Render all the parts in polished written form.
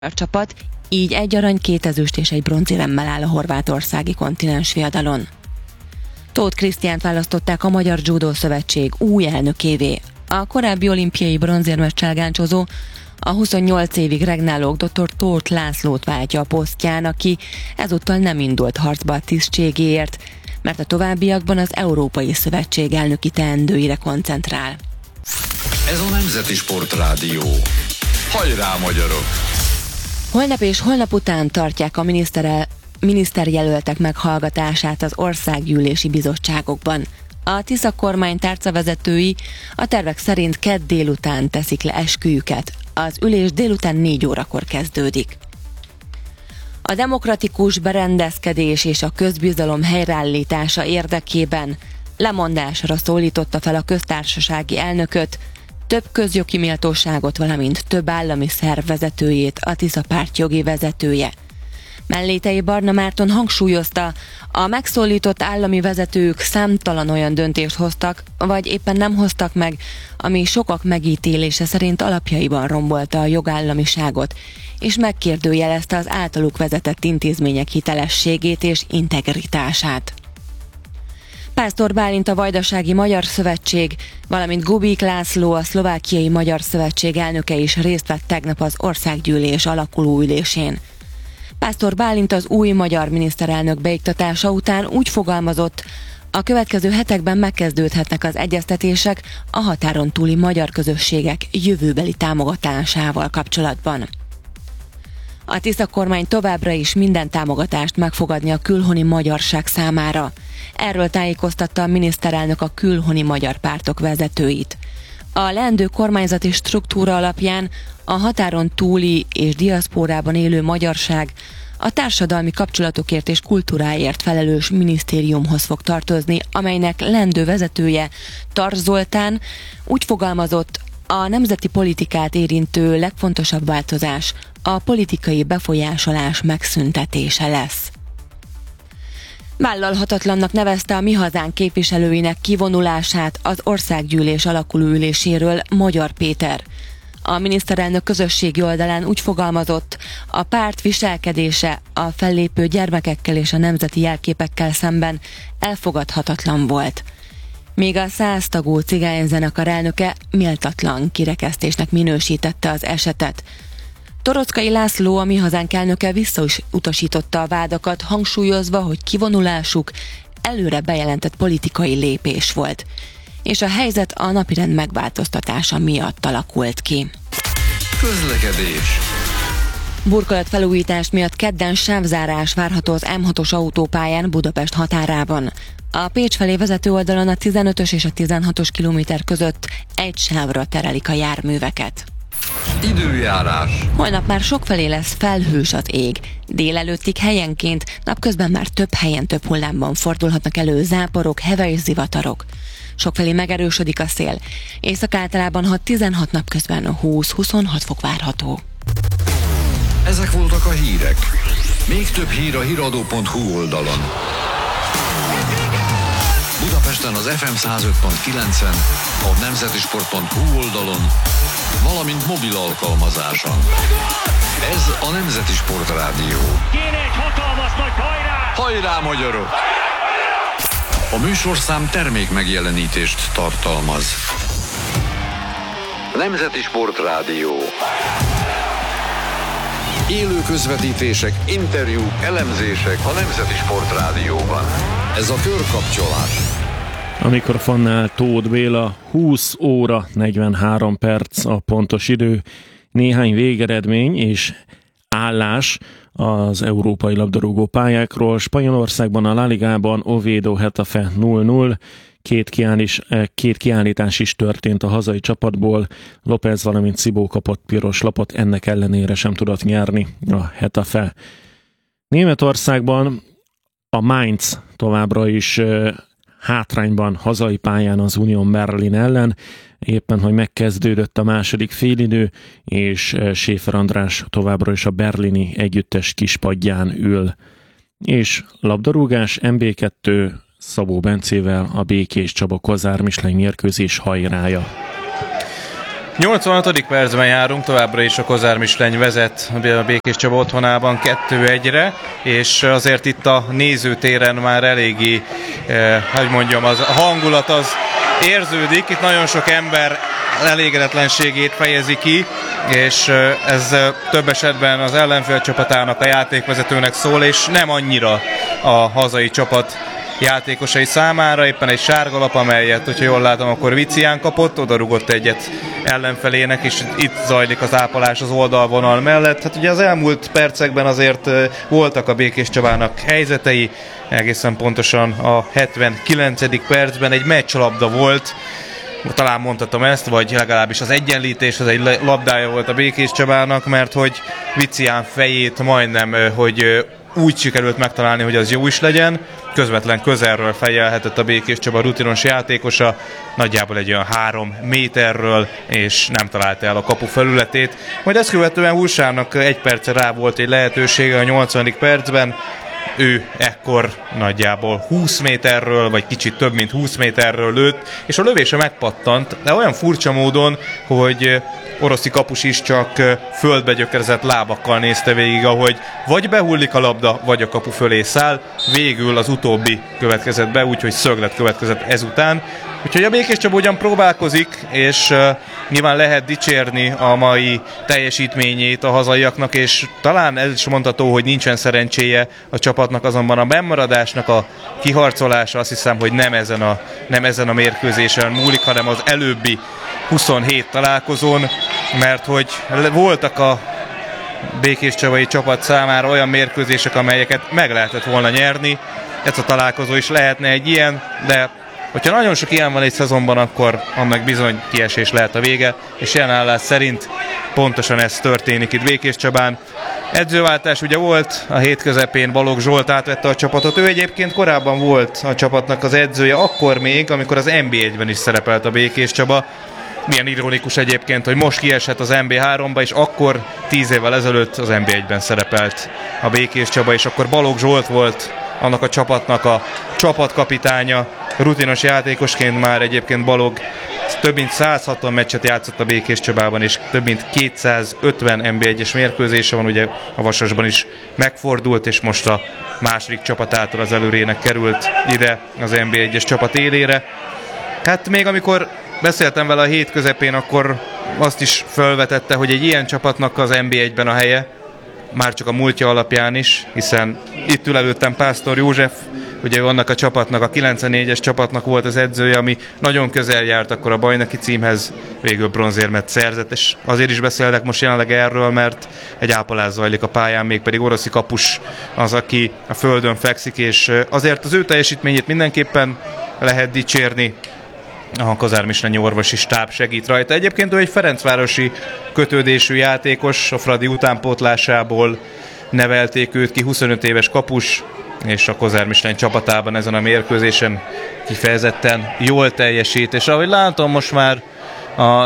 A csapat így 1 arany, 2 ezüst és 1 bronzéremmel áll a horvátországi kontinens viadalon. Tóth Krisztiánt választották a Magyar Judo Szövetség új elnökévé. A korábbi olimpiai bronzérmeccel gáncsozó, a 28 évig regnáló dr. Tóth Lászlót váltja a posztján, aki ezúttal nem indult harcba a tisztségéért, mert a továbbiakban az Európai Szövetség elnöki teendőire koncentrál. Ez a Nemzeti Sportrádió. Hajrá, magyarok! Holnap és holnap után tartják a miniszterjelöltek meghallgatását az országgyűlési bizottságokban. A Tisza kormány tárcavezetői a tervek szerint kedd délután teszik le esküjüket. Az ülés délután 4 órakor kezdődik. A demokratikus berendezkedés és a közbizalom helyreállítása érdekében lemondásra szólította fel a köztársasági elnököt, több közjogi méltóságot, valamint több állami szerv vezetőjét a Tisza párt jogi vezetője. Mellétei Barna Márton hangsúlyozta, a megszólított állami vezetők számtalan olyan döntést hoztak, vagy éppen nem hoztak meg, ami sokak megítélése szerint alapjaiban rombolta a jogállamiságot, és megkérdőjelezte az általuk vezetett intézmények hitelességét és integritását. Pásztor Bálint a Vajdasági Magyar Szövetség, valamint Gubik László a Szlovákiai Magyar Szövetség elnöke is részt vett tegnap az országgyűlés alakuló ülésén. Pásztor Bálint az új magyar miniszterelnök beiktatása után úgy fogalmazott, a következő hetekben megkezdődhetnek az egyeztetések a határon túli magyar közösségek jövőbeli támogatásával kapcsolatban. A Tisza kormány továbbra is minden támogatást meg fog adni a külhoni magyarság számára. Erről tájékoztatta a miniszterelnök a külhoni magyar pártok vezetőit. A leendő kormányzati struktúra alapján a határon túli és diaszpórában élő magyarság a társadalmi kapcsolatokért és kultúráért felelős minisztériumhoz fog tartozni, amelynek leendő vezetője, Tarts Zoltán úgy fogalmazott, a nemzeti politikát érintő legfontosabb változás a politikai befolyásolás megszüntetése lesz. Vállalhatatlannak nevezte a Mi Hazánk képviselőinek kivonulását az országgyűlés alakuló üléséről Magyar Péter. A miniszterelnök közösségi oldalán úgy fogalmazott, a párt viselkedése a fellépő gyermekekkel és a nemzeti jelképekkel szemben elfogadhatatlan volt. Míg a 100 tagú cigányzenekar elnöke méltatlan kirekesztésnek minősítette az esetet. Toroczkai László, a Mi Hazánk elnöke visszautasította a vádakat, hangsúlyozva, hogy kivonulásuk előre bejelentett politikai lépés volt, és a helyzet a napirend megváltoztatása miatt alakult ki. Közlekedés. Burkolatfelújítás miatt kedden sávzárás várható az M6-os autópályán Budapest határában. A Pécs felé vezető oldalon a 15-ös és a 16-os kilométer között egy sávra terelik a járműveket. Időjárás. Holnap már sokfelé lesz felhős az ég. Délelőttig helyenként, napközben már több helyen több hullámban fordulhatnak elő záporok, heve és zivatarok. Sokfelé megerősödik a szél. Észak általában 6-16, napközben 20-26 fok várható. Ezek voltak a hírek. Még több hír a hiradó.hu oldalon. Budapesten az FM 105.9-en, a nemzetisport.hu oldalon, valamint mobil alkalmazáson. Ez a Nemzeti Sportrádió. Kéne egy hatalmas nagy hajrá! Hajrá, magyarok! A műsorszám termék megjelenítést tartalmaz. Nemzeti Sportrádió. Élő közvetítések, interjúk, elemzések a Nemzeti Sportrádióban. Ez a körkapcsolás. A mikrofonnál Tóth Béla, 20 óra 43 perc a pontos idő, néhány végeredmény és állás az európai labdarúgó pályákról. Spanyolországban a La Ligában Oviedo Getafe 0-0, két kiállítás is történt a hazai csapatból, López valamint Szibó kapott piros lapot, ennek ellenére sem tudott nyerni a Getafe. Németországban a Mainz továbbra is hátrányban hazai pályán az Union Berlin ellen, éppen hogy megkezdődött a második félidő, és Schäfer András továbbra is a berlini együttes kispadján ül. És labdarúgás MB2 Szabó Bencével a Békés Csaba Kozár Misleny mérkőzés hajrája. 85. percben járunk, továbbra is a Kozár Misleny vezet a Békés Csaba otthonában 2-1-re, és azért itt a nézőtéren már eléggé, hogy mondjam, az a hangulat az érződik, itt nagyon sok ember elégedetlenségét fejezi ki, és ez több esetben az ellenfél csapatának, a játékvezetőnek szól, és nem annyira a hazai csapat játékosai számára. Éppen egy sárgalap, amelyet, hogyha jól látom, akkor Vicián kapott, oda rugott egyet ellenfelének, és itt zajlik az ápolás az oldalvonal mellett. Hát ugye az elmúlt percekben azért voltak a Békés Csabának helyzetei, egészen pontosan a 79. percben egy meccslabda volt, talán mondhatom ezt, vagy legalábbis az egyenlítés, az egy labdája volt a Békés Csabának, mert hogy Vicián fejét majdnem, hogy úgy sikerült megtalálni, hogy az jó is legyen. Közvetlen közelről fejelhetett a Békés Csaba rutinos játékosa, nagyjából egy olyan 3 méterről, és nem találta el a kapu felületét. Majd ezt követően Húsának egy perce rá volt egy lehetősége a 80. percben, ő ekkor nagyjából 20 méterről, vagy kicsit több mint 20 méterről lőtt, és a lövése megpattant, de olyan furcsa módon, hogy Oroszi kapus is csak földbe gyökerezett lábakkal nézte végig, ahogy vagy behullik a labda, vagy a kapu fölé száll. Végül az utóbbi következett be, úgyhogy szöglet következett ezután. Úgyhogy a Békés Csaba ugyan próbálkozik, és nyilván lehet dicsérni a mai teljesítményét a hazaiaknak, és talán ez is mondható, hogy nincsen szerencséje a csapatnak, azonban a bennmaradásnak a kiharcolása azt hiszem, hogy nem ezen a mérkőzésen múlik, hanem az előbbi 27 találkozón, mert hogy voltak a Békés Csabai csapat számára olyan mérkőzések, amelyeket meg lehetett volna nyerni. Ez a találkozó is lehetne egy ilyen, de hogyha nagyon sok ilyen van egy szezonban, akkor annak bizony kiesés lehet a vége, és ilyen állás szerint pontosan ez történik itt Békés Csabán. Edzőváltás ugye volt, a hét közepén Balogh Zsolt átvette a csapatot. Ő egyébként korábban volt a csapatnak az edzője, akkor még, amikor az NB1-ben is szerepelt a Békés Csaba. Milyen ironikus egyébként, hogy most kiesett az NB3-ba, és akkor 10 évvel ezelőtt az NB1-ben szerepelt a Békés Csaba, és akkor Balogh Zsolt volt annak a csapatnak a csapatkapitánya. Rutinos játékosként már egyébként Balogh több mint 160 meccset játszott a Békés Csabában, és több mint 250 NB1-es mérkőzése van, ugye a Vasasban is megfordult, és most a második csapatától az előrének került ide az NB1-es csapat élére. Hát még amikor beszéltem vele a hét közepén, akkor azt is felvetette, hogy egy ilyen csapatnak az NB1-ben a helye, már csak a múltja alapján is, hiszen itt ül előttem Pásztor József, ugye annak a csapatnak, a 94-es csapatnak volt az edzője, ami nagyon közel járt akkor a bajnoki címhez, végül bronzérmet szerzett, és azért is beszélek most jelenleg erről, mert egy ápolás zajlik a pályán, mégpedig Oroszi kapus az, aki a földön fekszik, és azért az ő teljesítményét mindenképpen lehet dicsérni. A Kozár Mislenyi orvosi stáb segít rajta. Egyébként ő egy ferencvárosi kötődésű játékos, a Fradi utánpótlásából nevelték őt ki, 25 éves kapus, és a Kozár Misleny csapatában ezen a mérkőzésen kifejezetten jól teljesít, és ahogy látom, most már a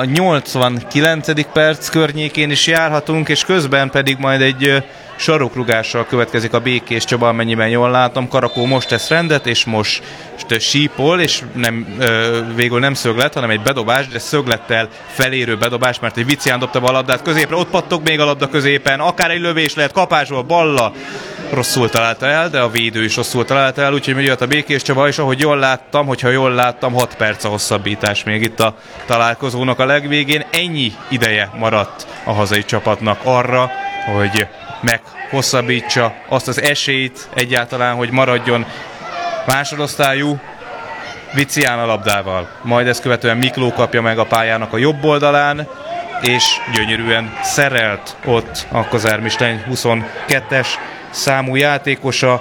89. perc környékén is járhatunk, és közben pedig majd egy sarokrugással következik a Békés Csaba, amennyiben jól látom. Karakó most tesz rendet, és most sípol, és végül nem szöglet, hanem egy bedobás, de szöglettel felérő bedobás, mert egy Vicián dobta be a labdát középre, ott pattog még a labda középen, akár egy lövés lehet, kapásból Balla rosszul találta el, de a védő is rosszul találta el, úgyhogy jött a Békés Csaba, és ahogy jól láttam, 6 perc a hosszabbítás még itt a találkozónak a legvégén. Ennyi ideje maradt a hazai csapatnak arra, hogy meghosszabbítsa azt az esélyt egyáltalán, hogy maradjon másodosztályú. Vicián a labdával. Majd ezt követően Mikló kapja meg a pályának a jobb oldalán, és gyönyörűen szerelt ott a Kozár Misleny 22-es számú játékosa.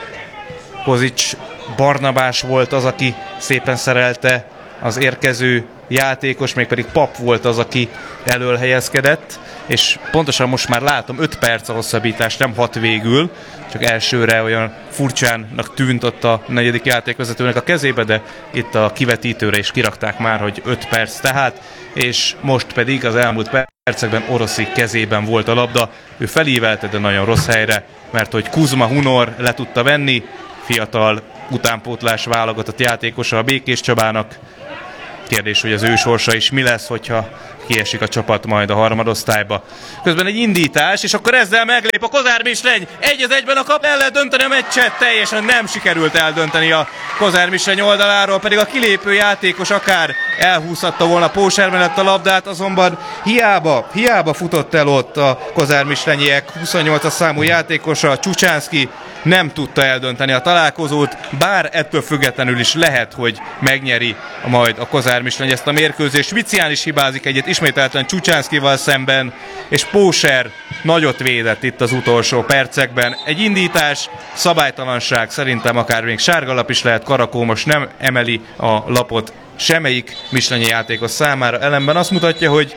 Kozics Barnabás volt az, aki szépen szerelte az érkező játékos, mégpedig Pap volt az, aki elől helyezkedett, és pontosan most már látom, 5 perc a hosszabbítás, nem 6 végül, csak elsőre olyan furcsának tűnt ott a negyedik játékvezetőnek a kezébe, de itt a kivetítőre is kirakták már, hogy 5 perc tehát, és most pedig az elmúlt percekben Oroszi kezében volt a labda, ő felívelte, de nagyon rossz helyre, mert hogy Kuzma Hunor le tudta venni, fiatal utánpótlás válogatott játékosa a Békés Csabának. Kérdés, hogy az ő sorsa is mi lesz, hogyha kiesik a csapat majd a harmadosztályba. Közben egy indítás, és akkor ezzel meglép a Kozár Misleny. 1-1-ben a kap, el lehet dönteni a meccset, teljesen nem sikerült eldönteni a Kozár Misleny oldaláról, pedig a kilépő játékos akár elhúzhatta volna Póser mellett a labdát, azonban hiába futott el ott a Kozár Mislenyiek 28-as számú játékosa, Csucsánszky nem tudta eldönteni a találkozót, bár ettől függetlenül is lehet, hogy megnyeri majd a Kozár Misleny ezt a mérkőzést. Vicián is hibázik egyet ismételten Csucsánszkyval szemben, és Póser nagyot védett itt az utolsó percekben. Egy indítás, szabálytalanság, szerintem akár még sárgalap is lehet, Karakó most nem emeli a lapot semmelyik mislenyi játékos számára, ellenben azt mutatja, hogy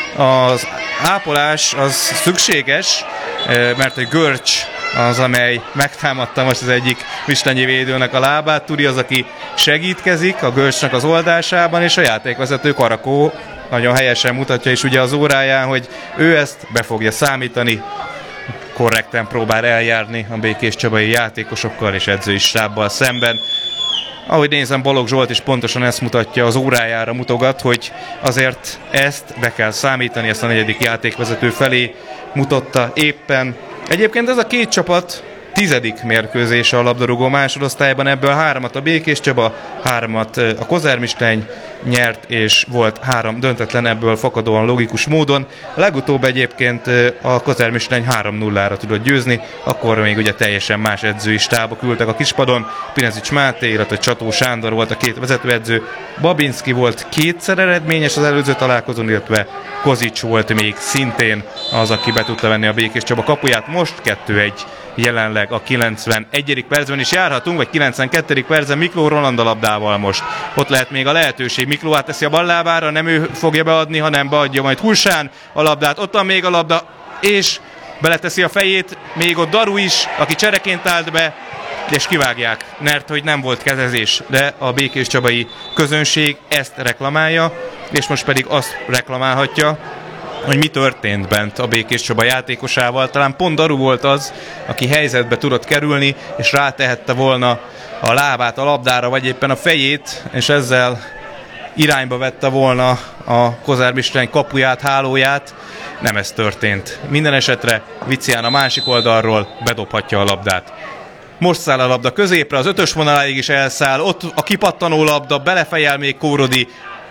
az ápolás az szükséges, mert egy görcs az, amely megtámadta most az egyik mislenyi védőnek a lábát. Turi az, aki segítkezik a görcsnek az oldásában, és a játékvezető Karakó nagyon helyesen mutatja is ugye az óráján, hogy ő ezt be fogja számítani, korrekten próbál eljárni a békéscsabai játékosokkal és edzői stábbal szemben. Ahogy nézem, Balogh Zsolt is pontosan ezt mutatja, az órájára mutogat, hogy azért ezt be kell számítani, ezt a negyedik játékvezető felé mutatta éppen. Egyébként ez a két csapat 10. mérkőzése a labdarúgó másodosztályban, ebből 3-at a Békés Csaba, 3-at a Kozár Misleny nyert, és volt 3 döntetlen ebből fakadóan logikus módon. A legutóbb egyébként a Kozár Misleny 3-0-ra tudott győzni, akkor még ugye teljesen más edzői stábok ültek a kispadon. Pinezics Máté, illetve Csató Sándor volt a két vezetőedző, Babinski volt kétszer eredményes az előző találkozón, illetve Kozics volt még szintén az, aki be tudta venni a Békés Csaba kapuját. Most 2-1 jelenleg a 91. percben is járhatunk, vagy 92. percben Mikló Roland a labdával most. Ott lehet még a lehetőség. Mikló átteszi a ballábára, nem ő fogja beadni, hanem beadja majd Hulsán a labdát. Ott van még a labda, és beleteszi a fejét, még ott Daru is, aki csereként állt be, és kivágják, mert hogy nem volt kezezés, de a békéscsabai közönség ezt reklamálja, és most pedig azt reklamálhatja, hogy mi történt bent a Békés Csaba játékosával. Talán pont Daru volt az, aki helyzetbe tudott kerülni, és rátehette volna a lábát a labdára, vagy éppen a fejét, és ezzel irányba vette volna a Kozár Misleny kapuját, hálóját. Nem ez történt. Minden esetre Vicián a másik oldalról bedobhatja a labdát. Most száll a labda középre, az 5-ös vonaláig is elszáll, ott a kipattanó labda, belefejel még Kórodi,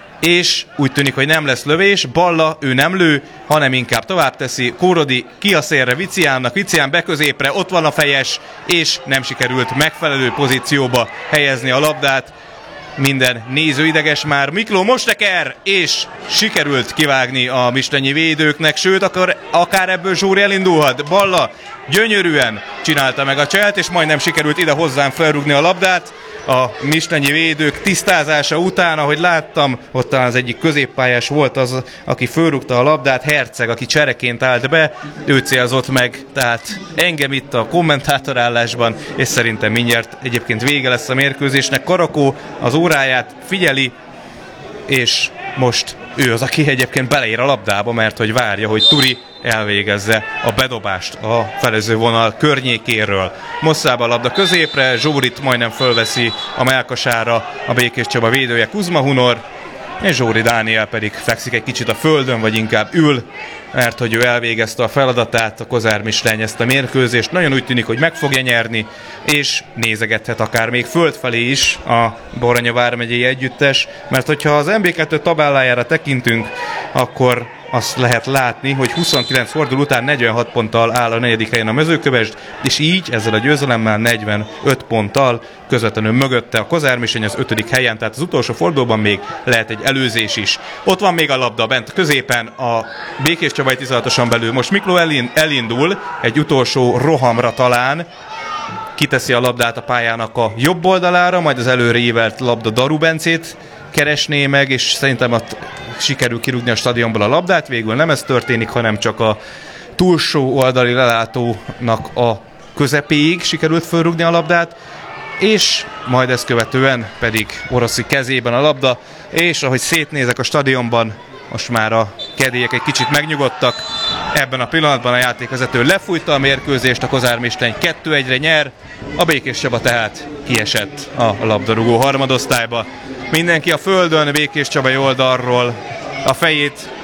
és úgy tűnik, hogy nem lesz lövés. Balla, ő nem lő, hanem inkább tovább teszi. Kórodi ki a szélre Viciánnak, Vicián beközépre, ott van a fejes, és nem sikerült megfelelő pozícióba helyezni a labdát. Minden néző ideges már. Mikló most teker, és sikerült kivágni a mislenyi védőknek, sőt, akár ebből Zsóri elindulhat. Balla gyönyörűen csinálta meg a cselt, és majdnem sikerült ide hozzám felrúgni a labdát. A mislenyi védők tisztázása után, ahogy láttam, ott az egyik középpályás volt az, aki fölrúgta a labdát, Herceg, aki csereként állt be, ő célzott meg, tehát engem itt a kommentátorállásban, és szerintem mindjárt egyébként vége lesz a mérkőzésnek. Karakó az óráját figyeli, és most ő az, aki egyébként beleér a labdába, mert hogy várja, hogy Turi elvégezze a bedobást a felező vonal környékéről. Mosszába a labda középre, Zsórit majdnem fölveszi a mellkasára a Békés Csaba védője, Kuzma Hunor, és Zsóri Dániel pedig fekszik egy kicsit a földön, vagy inkább ül, mert hogy ő elvégezte a feladatát, a Kozár Misleny ezt a mérkőzést. Nagyon úgy tűnik, hogy meg fogja nyerni, és nézegethet akár még földfelé is a Baranya vármegyei együttes, mert hogyha az MB2 tabellájára tekintünk, akkor azt lehet látni, hogy 29 forduló után 46 ponttal áll a 4. helyen a Mezőkövesd, és így ezzel a győzelemmel 45 ponttal közvetlenül mögötte a Kozár Misleny az 5. helyen, tehát az utolsó fordulóban még lehet egy előzés is. Ott van még a labda bent középen, a Békés Csabai 16-oson belül. Most Mikló elindul egy utolsó rohamra talán, kiteszi a labdát a pályának a jobb oldalára, majd az előre ívelt labda Daru Bencét keresné meg, és szerintem ott sikerül kirúgni a stadionból a labdát. Végül nem ez történik, hanem csak a túlsó oldali lelátónak a közepéig sikerült fölrúgni a labdát, és majd ezt követően pedig Oroszi kezében a labda, és ahogy szétnézek a stadionban, most már a kedélyek egy kicsit megnyugodtak. Ebben a pillanatban a játékvezető lefújta a mérkőzést, a Kozár Misleny 2-1-re nyer, a Békés Csaba tehát kiesett a labdarúgó harmadosztályba. Mindenki a földön, Békés Csabai oldalról a fejét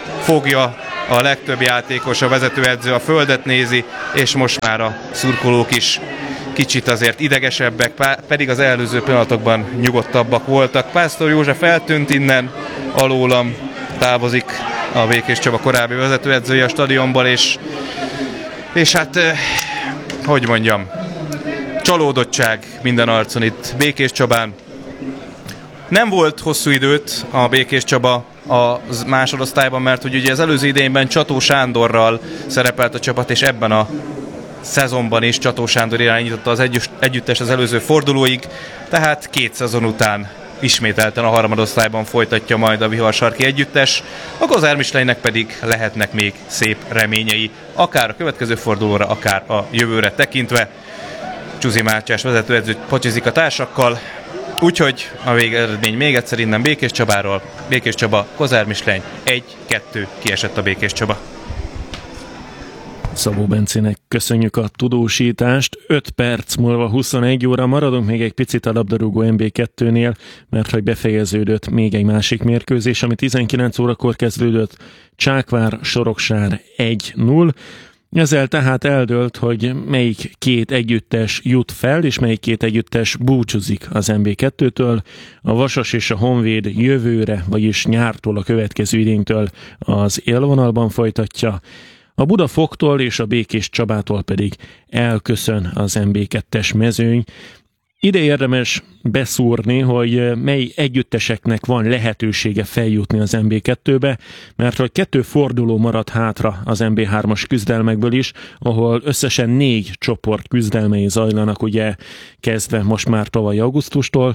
fogja a legtöbb játékos, a vezetőedző a földet nézi, és most már a szurkolók is kicsit azért idegesebbek, pedig az előző pillanatokban nyugodtabbak voltak. Pásztor József eltűnt innen, alólam távozik a Békés Csaba korábbi vezetőedzője a stadionból, és hát, hogy mondjam, csalódottság minden arcon itt Békés Csabán. Nem volt hosszú időt a Békés Csaba a másodosztályban, mert ugye az előző idényben Csató Sándorral szerepelt a csapat, és ebben a szezonban is Csató Sándor irányította az együttes az előző fordulóig, tehát 2 szezon után ismételten a harmadosztályban folytatja majd a Viharsarki együttes, a Kozár Mislénynek pedig lehetnek még szép reményei, akár a következő fordulóra, akár a jövőre tekintve. Csuzi Mátyás vezetőedző pocsizik a társakkal, úgyhogy a végeredmény még egyszer innen Békés Csabáról. Békés Csaba, Kozár Mislény 1-2, kiesett a Békés Csaba. Szabó Bencének köszönjük a tudósítást. 5 perc múlva 21 óra maradunk még egy picit a labdarúgó MB2-nél, mert hogy befejeződött még egy másik mérkőzés, ami 19 órakor kezdődött, Csákvár-Soroksár 1-0. Ezzel tehát eldőlt, hogy melyik 2 együttes jut fel, és melyik 2 együttes búcsúzik az MB2-től. A Vasas és a Honvéd jövőre, vagyis nyártól, a következő idénytől az élvonalban folytatja. A Budafoktól és a Békés Csabától pedig elköszön az MB2-es mezőny. Ide érdemes beszúrni, hogy mely együtteseknek van lehetősége feljutni az MB2-be, mert hogy 2 forduló maradt hátra az MB3-as küzdelmekből is, ahol összesen 4 csoport küzdelmei zajlanak, ugye kezdve most már tavaly augusztustól,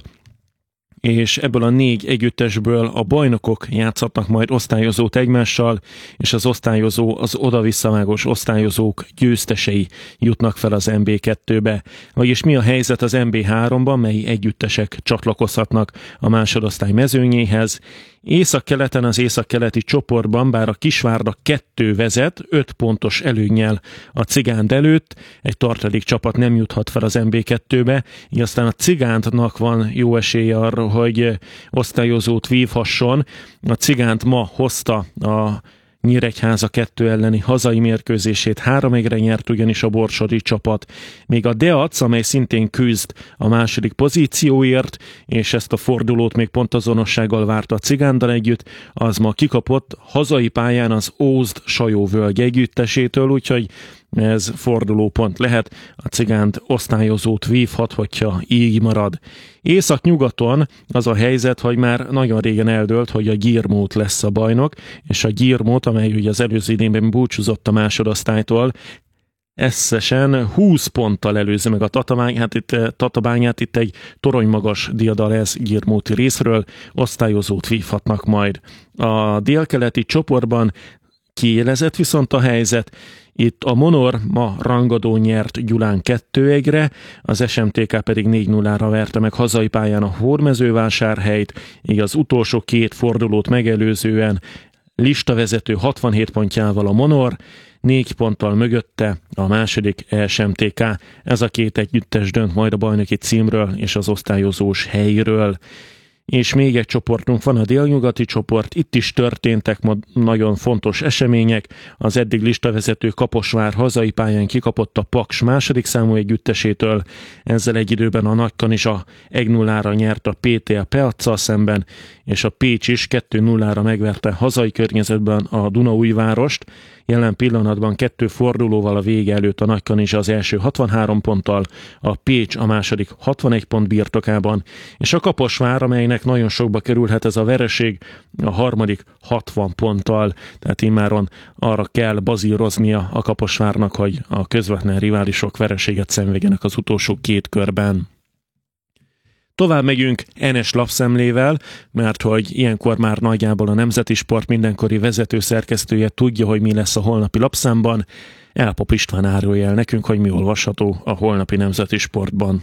és ebből a 4 együttesből a bajnokok játszhatnak majd osztályozót egymással, és az osztályozó, az oda-visszavágós osztályozók győztesei jutnak fel az MB2-be. Vagyis mi a helyzet az MB3-ban, mely együttesek csatlakozhatnak a másodosztály mezőnyéhez. Északkeleten, az északkeleti csoportban, bár a Kisvárda 2 vezet, 5 pontos előnnyel a Cigánt előtt, egy tartalék csapat nem juthat fel az MB2-be, így aztán a Cigántnak van jó esélye arra, hogy osztályozót vívhasson. A Cigánt ma hozta a Nyíregyháza 2 elleni hazai mérkőzését, 3-1-re nyert ugyanis a borsodi csapat. Még a Deac, amely szintén küzd a második pozícióért, és ezt a fordulót még pontazonossággal várta a Cigándal együtt, az ma kikapott hazai pályán az Ózd Sajóvölgy együttesétől, úgyhogy ez fordulópont lehet, a Cigánt osztályozót vívhat, hogyha így marad. Észak-nyugaton az a helyzet, hogy már nagyon régen eldőlt, hogy a Gyirmót lesz a bajnok, és a Gyirmót, amely ugye az előző idényben búcsúzott a másodosztálytól, összesen 20 ponttal előzi meg a Tatabányát, itt egy toronymagas diadal ez Gyirmóti részről, osztályozót vívhatnak majd. A délkeleti csoportban kiélezett viszont a helyzet. Itt a Monor ma rangadó nyert Gyulán 2-1-re, az SMTK pedig 4-0-ra verte meg hazai pályán a Hódmezővásárhelyt, így az utolsó 2 fordulót megelőzően listavezető 67 pontjával a Monor, 4 ponttal mögötte a második SMTK. Ez a 2 együttes dönt majd a bajnoki címről és az osztályozós helyről. És még egy csoportunk van, a délnyugati csoport, itt is történtek ma nagyon fontos események. Az eddig listavezető Kaposvár hazai pályán kikapott a Paks második számú együttesétől, ezzel egy időben a Nagykanizsa 1-0-ra nyert a PTA Peacsal szemben, és a Pécs is 2-0-ra megverte hazai környezetben a Dunaújvárost. Jelen pillanatban 2 fordulóval a vége előtt a Nagykanizsa az első 63 ponttal, a Pécs a második 61 pont birtokában, és a Kaposvár, amelynek nagyon sokba kerülhet ez a vereség, a harmadik 60 ponttal, tehát immáron arra kell bazíroznia a Kaposvárnak, hogy a közvetlen riválisok vereséget szenvedjenek az utolsó 2 körben. Tovább megyünk Enes lapszemlével, mert hogy ilyenkor már nagyjából a Nemzeti Sport mindenkori vezetőszerkesztője tudja, hogy mi lesz a holnapi lapszámban. Elpop István árulja el nekünk, hogy mi olvasható a holnapi Nemzeti Sportban.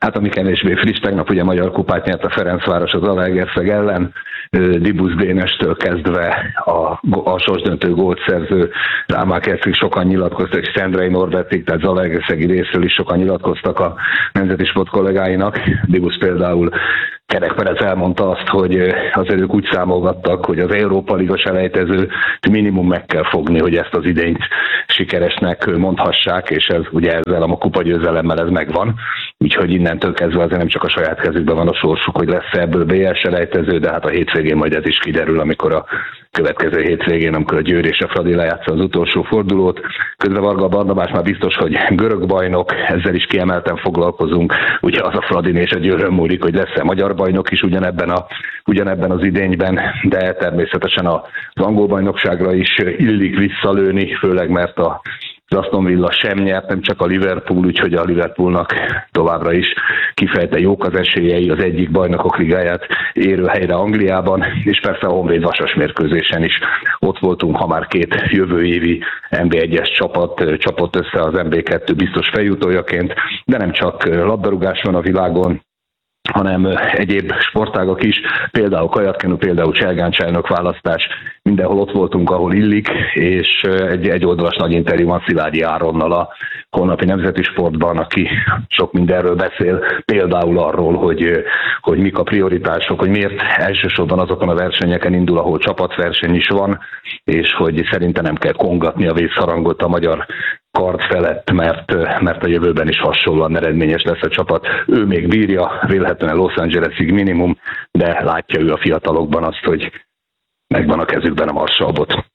Hát ami kevésbé friss, tegnap ugye magyar kupát nyert a Ferencváros az Zalaegerszeg ellen, Dibusz Dénestől kezdve a sorsdöntő gólt szerző Rámákercig sokan nyilatkoztak, és Szendrei Norbertig, tehát Zalaegerszegi részről is sokan nyilatkoztak a Nemzeti Sport kollégáinak. Dibusz például Kerek Perez elmondta azt, hogy azért ők úgy számolgattak, hogy az Európa Liga selejtezőt minimum meg kell fogni, hogy ezt az idényt sikeresnek mondhassák, és ez ugye ezzel a kupagyőzelemmel ez megvan. Úgyhogy innentől kezdve azért nem csak a saját kezükben van a sorsuk, hogy lesz ebből BL selejtező, de hát a hétvégén majd ez is kiderül, amikor a következő hétvégén, amikor a Győr és a Fradi lejátsza az utolsó fordulót. Közben Varga Barnabás már biztos, hogy görög bajnok, ezzel is kiemelten foglalkozunk. Ugye az a Fradin és a Győrön múlik, hogy lesz-e magyar bajnok is ugyanebben az idényben, de természetesen az angol bajnokságra is illik visszalőni, főleg mert az Aston Villa sem nyert, nem csak a Liverpool, úgyhogy a Liverpoolnak továbbra is kifejte jók az esélyei az egyik bajnokok ligáját érő helyre Angliában, és persze a Honvéd vasas mérkőzésen is ott voltunk, ha már két jövő évi NB1-es csapat csapott össze az NB2 biztos feljutójaként, de nem csak labdarúgás van a világon, hanem egyéb sportágak is, például kajakkenu, például cselgáncsajnok választás, mindenhol ott voltunk, ahol illik, és egy oldalas nagy interjú van Szilágyi Áronnal a holnapi Nemzeti Sportban, aki sok mindenről beszél, például arról, hogy mik a prioritások, hogy miért elsősorban azokon a versenyeken indul, ahol csapatverseny is van, és hogy szerintem nem kell kongatni a vészharangot a magyar kard felett, mert a jövőben is hasonlóan eredményes lesz a csapat. Ő még bírja, vélhetően Los Angelesig minimum, de látja ő a fiatalokban azt, hogy megvan a kezükben a marsalbot.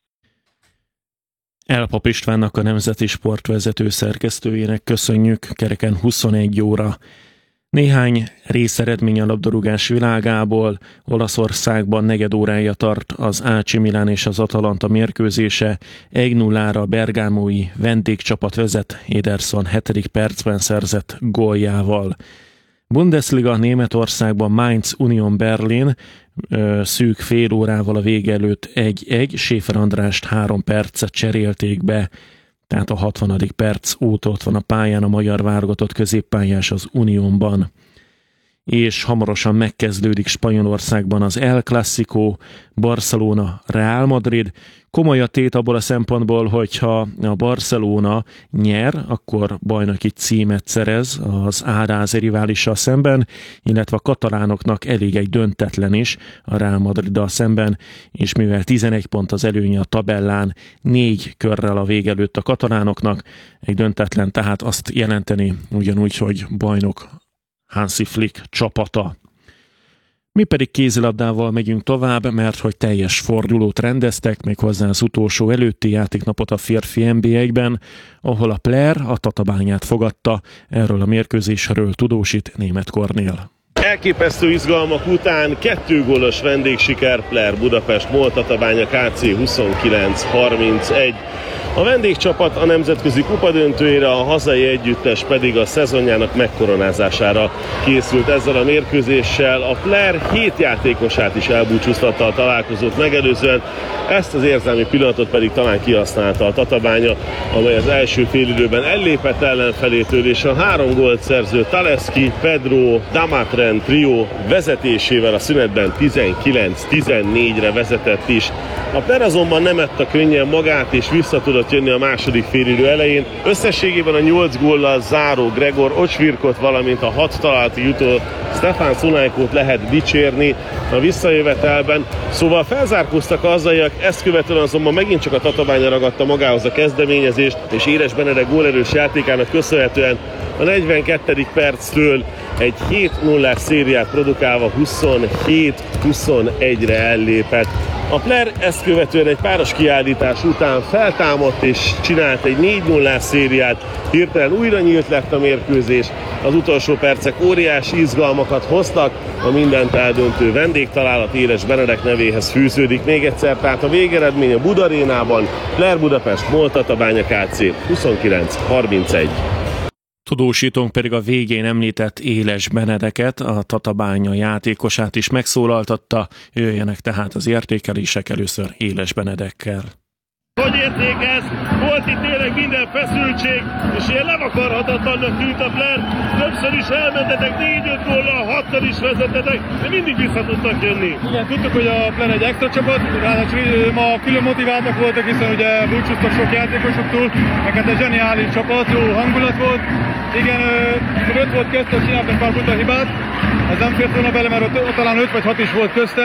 Elpap Istvánnak, a Nemzeti Sport vezető szerkesztőjének köszönjük. Kereken 21 óra. Néhány részeredmény a labdarúgás világából. Olaszországban negyed órája tart az AC Milan és az Atalanta mérkőzése. 1-0-ra Bergámói vendégcsapat vezet Ederson 7. percben szerzett góljával. Bundesliga Németországban Mainz Union Berlin szűk fél órával a vége előtt 1-1. Schäfer Andrást 3 percet cserélték be, tehát a 60. perc óta ott van a pályán a magyar válogatott középpályás az Unionban. És hamarosan megkezdődik Spanyolországban az El Clásico, Barcelona, Real Madrid. Komoly a tét abból a szempontból, hogyha a Barcelona nyer, akkor bajnoki címet szerez az ADAZ riválissal szemben, illetve a katalánoknak elég egy döntetlen is a Real Madriddal szemben, és mivel 11 pont az előnye a tabellán, 4 körrel a vége előtt a katalánoknak, egy döntetlen tehát azt jelenteni ugyanúgy, hogy bajnok Hansi Flick csapata. Mi pedig kézilabdával megyünk tovább, mert hogy teljes fordulót rendeztek, méghozzá az utolsó előtti játéknapot a férfi NB1-ben, ahol a Player a Tatabányát fogadta. Erről a mérkőzésről tudósít Németh Kornél. Elképesztő izgalmak után 2 gólos vendégsiker, Player Budapest Mol-Tatabánya KC 29-31. A vendégcsapat a nemzetközi kupadöntőjére, a hazai együttes pedig a szezonjának megkoronázására készült ezzel a mérkőzéssel. A Player 7 játékosát is elbúcsúztatta a találkozót megelőzően, ezt az érzelmi pillanatot pedig talán kihasználta a Tatabánya, amely az első félidőben ellépett ellenfelétől, és a 3 gólt szerző Taleski, Pedro, Damatren trió vezetésével a szünetben 19-14-re vezetett is. A Player azonban nem ette könnyen magát, és vissza tudott jönni a második félidő elején. Összességében a 8 góllal záró Gregor Ocsvirkot, valamint a 6 találati jutó Stefan Szunajkót lehet dicsérni a visszajövetelben. Szóval felzárkóztak a hazaiak, ezt követően azonban megint csak a Tatabánya ragadta magához a kezdeményezést, és Éres Benedek gólerős játékának köszönhetően a 42. perctől egy 7-0-ás szériát produkálva 27-21-re ellépett. A Player ezt követően egy páros kiállítás után feltámadt és csinált egy 4-0-ás szériát, hirtelen újra nyílt lett a mérkőzés, az utolsó percek óriási izgalmakat hoztak, a mindent eldöntő vendégtalálat Éres Benedek nevéhez fűződik még egyszer, tehát a végeredmény a Budarénában, Player Budapest Mol-Tatabánya KC 29-31. Tudósítónk pedig a végén említett Éles Benedeket, a Tatabánya játékosát is megszólaltatta, jöjjenek tehát az értékelések először Éles Benedekkel. Hogy értékelsz? Volt itt tényleg minden feszültség, és ilyen levakarhatatlannak tűnt a Flair. Többször is elmentetek, 4-5 góllal, 6-tal is vezettetek, de mindig vissza tudtak jönni. Igen, tudtuk, hogy a Flair egy extra csapat, ráadásul ma külön motiváltak voltak, hiszen ugye búcsúztak sok játékosoktól, meg hát egy zseniális csapat, jó hangulat volt. Igen, 5 volt közte, csináltak pár buta hibát, ez nem fért volna bele, mert ott talán 5 vagy 6 is volt közte.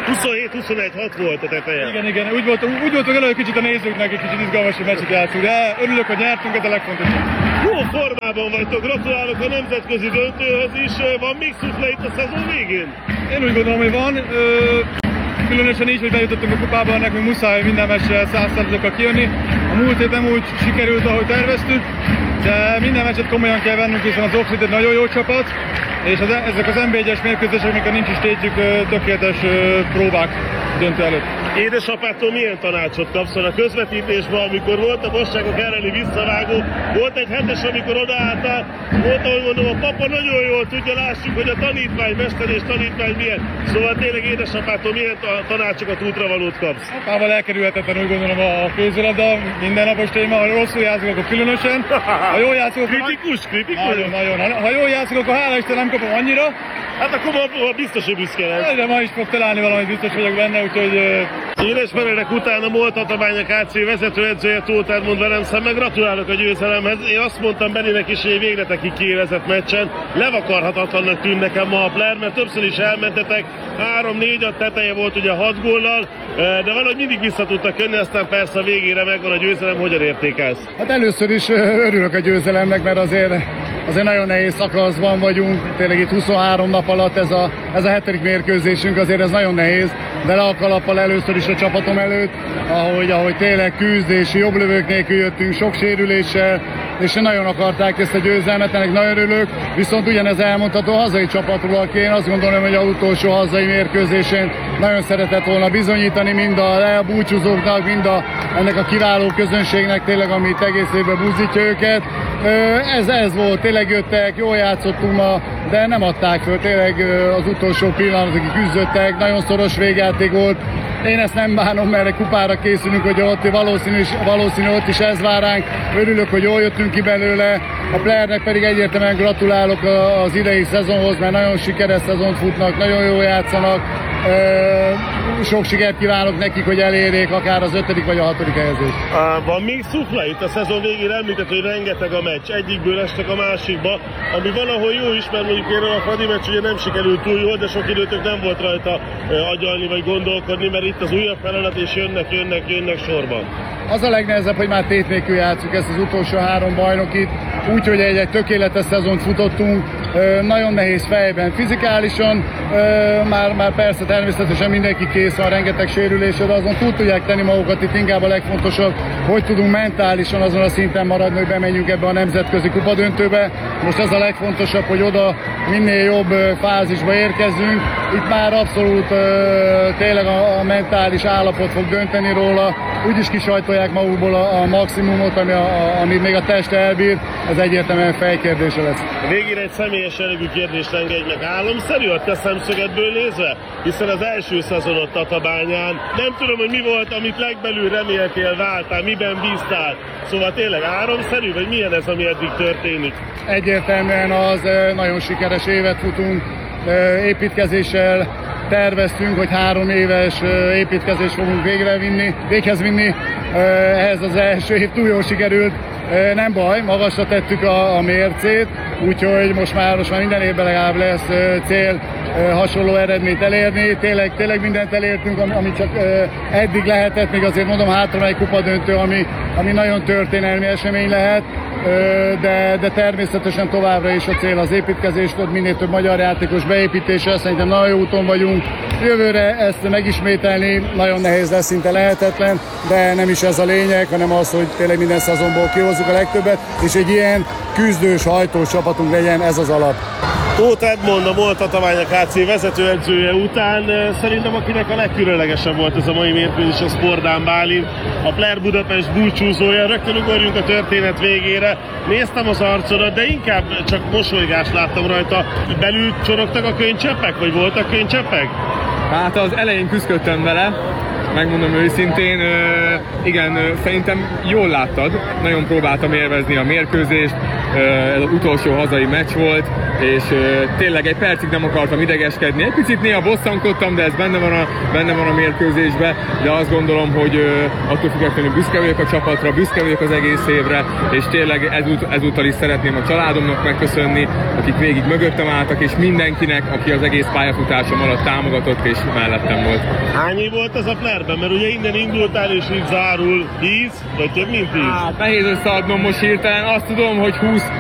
27-21-6 volt a teteje. Igen, úgy voltunk elő, hogy kicsit a nézőknek egy kicsit izgalmasabb meccset játszunk, de örülök, hogy nyertünk, ez a legfontosabb. Jó formában vagytok, gratulálok a nemzetközi döntőhöz is, van még szufle itt a szezon végén? Én úgy gondolom, hogy van. Különösen így, hogy bejutottunk a kupába, nekünk muszáj minden meccsre 100%-kal kijönni. A múlt hét nem úgy sikerült, ahogy terveztük, de minden meccset komolyan kell vennünk, hiszen az Oxford egy nagyon jó csapat, és ezek az NB1-es mérkőzések, amikor nincs is tétjük, tökéletes próbák döntő előtt. Édesapától milyen tanácsot kapsz a közvetítésben, amikor volt a Bosságok elleni visszavágó, volt egy hetes, amikor odaálltál, volt, ahogy mondom, a papa nagyon jól tudja, lássuk, hogy a tanítvány, mester és tanítvány milyen. Szóval tényleg édesapától milyen tanácsokat, útravalót kapsz? Apával elkerülhetetlen, úgy gondolom, a kézilabda, mindennapos téma, ha rosszul játszok, akkor különösen. Ha jól játszok, kritikus? Nagyon. Ha jól játszok, akkor hála Isten nem kapom annyira. Hát akkor biztos, hogy büszke lesz. De ma is fog találni valamit, biztos vagyok benne, úgyhogy... Éles Ferenek után a MOL Tatabánya KC vezetőedzője Tóth Edmond velem szemben, gratulálok a győzelemhez. Én azt mondtam Beninek is, hogy végletekig kiélezett meccsen. Levakarhatatlannak tűnt nekem ma a Flair, mert többször is elmentetek. 3-4 a teteje volt ugye 6 góllal, de valahogy mindig vissza tudtak jönni, aztán persze a végére megvan a győzelem. Hogyan értékelsz? Hát először is örülök a győzelemnek, mert azért nagyon nehéz szakaszban vagyunk, tényleg itt 23 nap alatt ez a 7. mérkőzésünk, azért ez nagyon nehéz, de le a kalappal először is a csapatom előtt, ahogy tényleg küzd és jobb lövők nélkül jöttünk, sok sérüléssel, és nagyon akarták ezt a győzelmet, ennek nagyon örülök, viszont ugyanez elmondható a hazai csapatról, aki én azt gondolom, hogy az utolsó hazai mérkőzésén nagyon szeretett volna bizonyítani mind a búcsúzóknak, mind ennek a kiváló közönségnek tényleg, amit egész évben buzdítja őket. Ez volt, tényleg jöttek, jól játszottunk ma, de nem adták föl, tényleg az utolsó pillanatig küzdöttek, nagyon szoros végjáték volt. Én ezt nem bánom, mert egy kupára készülünk, hogy ott valószínű ott is ez vár ránk. Örülök, hogy jól jöttünk ki belőle. A Flairnek pedig egyértelműen gratulálok az idei szezonhoz, mert nagyon sikeres szezont futnak, nagyon jól játszanak. Sok sikert kívánok nekik, hogy elérjék akár az 5. vagy a 6. helyezést. Van még szufla itt a szezon végén, említett, hogy rengeteg a meccs, egyikből estek a másikba, ami valahol jó is, mert mondjuk én a Fradi meccs ugye nem sikerült túl jól, de sok időtök nem volt rajta agyalni vagy gondolkodni, mert itt az újabb feladat és jönnek sorban. Az a legnehezebb, hogy már tét nélkül játszunk ezt az utolsó 3 bajnokit, úgyhogy egy tökéletes szezont futottunk, nagyon nehéz fejben, fizikálisan, már persze természetesen mindenki kész van, rengeteg sérülésre, de azon túl tudják tenni magukat, itt inkább a legfontosabb, hogy tudunk mentálisan azon a szinten maradni, hogy bemenjünk ebbe a nemzetközi kupadöntőbe. Most ez a legfontosabb, hogy oda minél jobb fázisba érkezzünk. Itt már abszolút tényleg a mentális állapot fog dönteni róla, úgyis kisajtolják magukból a maximumot, amit még a test elbír, ez egyértelműen fejkérdése lesz. Végére egy személyes jellegű kérdést engedj meg. Álomszerű a te szemszögedből nézve? Hiszen az első szezonot Tatabányán, nem tudom, hogy mi volt, amit legbelül reméltél, vártál, miben bíztál. Szóval tényleg álomszerű, vagy milyen ez, ami eddig történik? Egyértelműen az, nagyon sikeres évet futunk, építkezéssel terveztünk, hogy 3 éves építkezést fogunk véghez vinni. Ehhez az első év túl jól sikerült. Nem baj, magasra tettük a mércét, úgyhogy most már minden évben legalább lesz cél hasonló eredményt elérni. Tényleg mindent elértünk, amit csak eddig lehetett, még azért mondom, hátra egy kupadöntő, ami nagyon történelmi esemény lehet, de természetesen továbbra is a cél az építkezés, minél több magyar játékos beépítése, szerintem nagyon jó úton vagyunk. Jövőre ezt megismételni nagyon nehéz lesz, szinte lehetetlen, de nem is ez a lényeg, hanem az, hogy tényleg minden szezonból kihozzuk a legtöbbet, és egy ilyen küzdős, hajtós csapatunk legyen, ez az alap. Tóth Edmond, a MOL Tatabánya KC vezetőedzője után szerintem akinek a legkülönlegesebb volt ez a mai mérkőzés, a Spordán Bálint, a Flair Budapest búcsúzója. Rögtön ugorjunk a történet végére. Néztem az arcodat, de inkább csak mosolygást láttam rajta. Belül csorogtak a könycseppek, vagy voltak könycseppek? Hát az elején küzdöttem vele, megmondom őszintén, igen, szerintem jól láttad, nagyon próbáltam élvezni a mérkőzést, ez az utolsó hazai meccs volt, és tényleg egy percig nem akartam idegeskedni, egy picit néha bosszankodtam, de ez benne van a mérkőzésben, de azt gondolom, hogy attól függetlenül büszke vagyok a csapatra, büszke vagyok az egész évre, és tényleg ezúttal is szeretném a családomnak megköszönni, akik végig mögöttem álltak, és mindenkinek, aki az egész pályafutásom alatt támogatott, és mellettem volt. Hány év volt ez a Flairben? Mert ugye innen indultál, és így zárul 10, vagy több mint 10? Hát nehéz összeadnom most hirtelen, azt tudom, hogy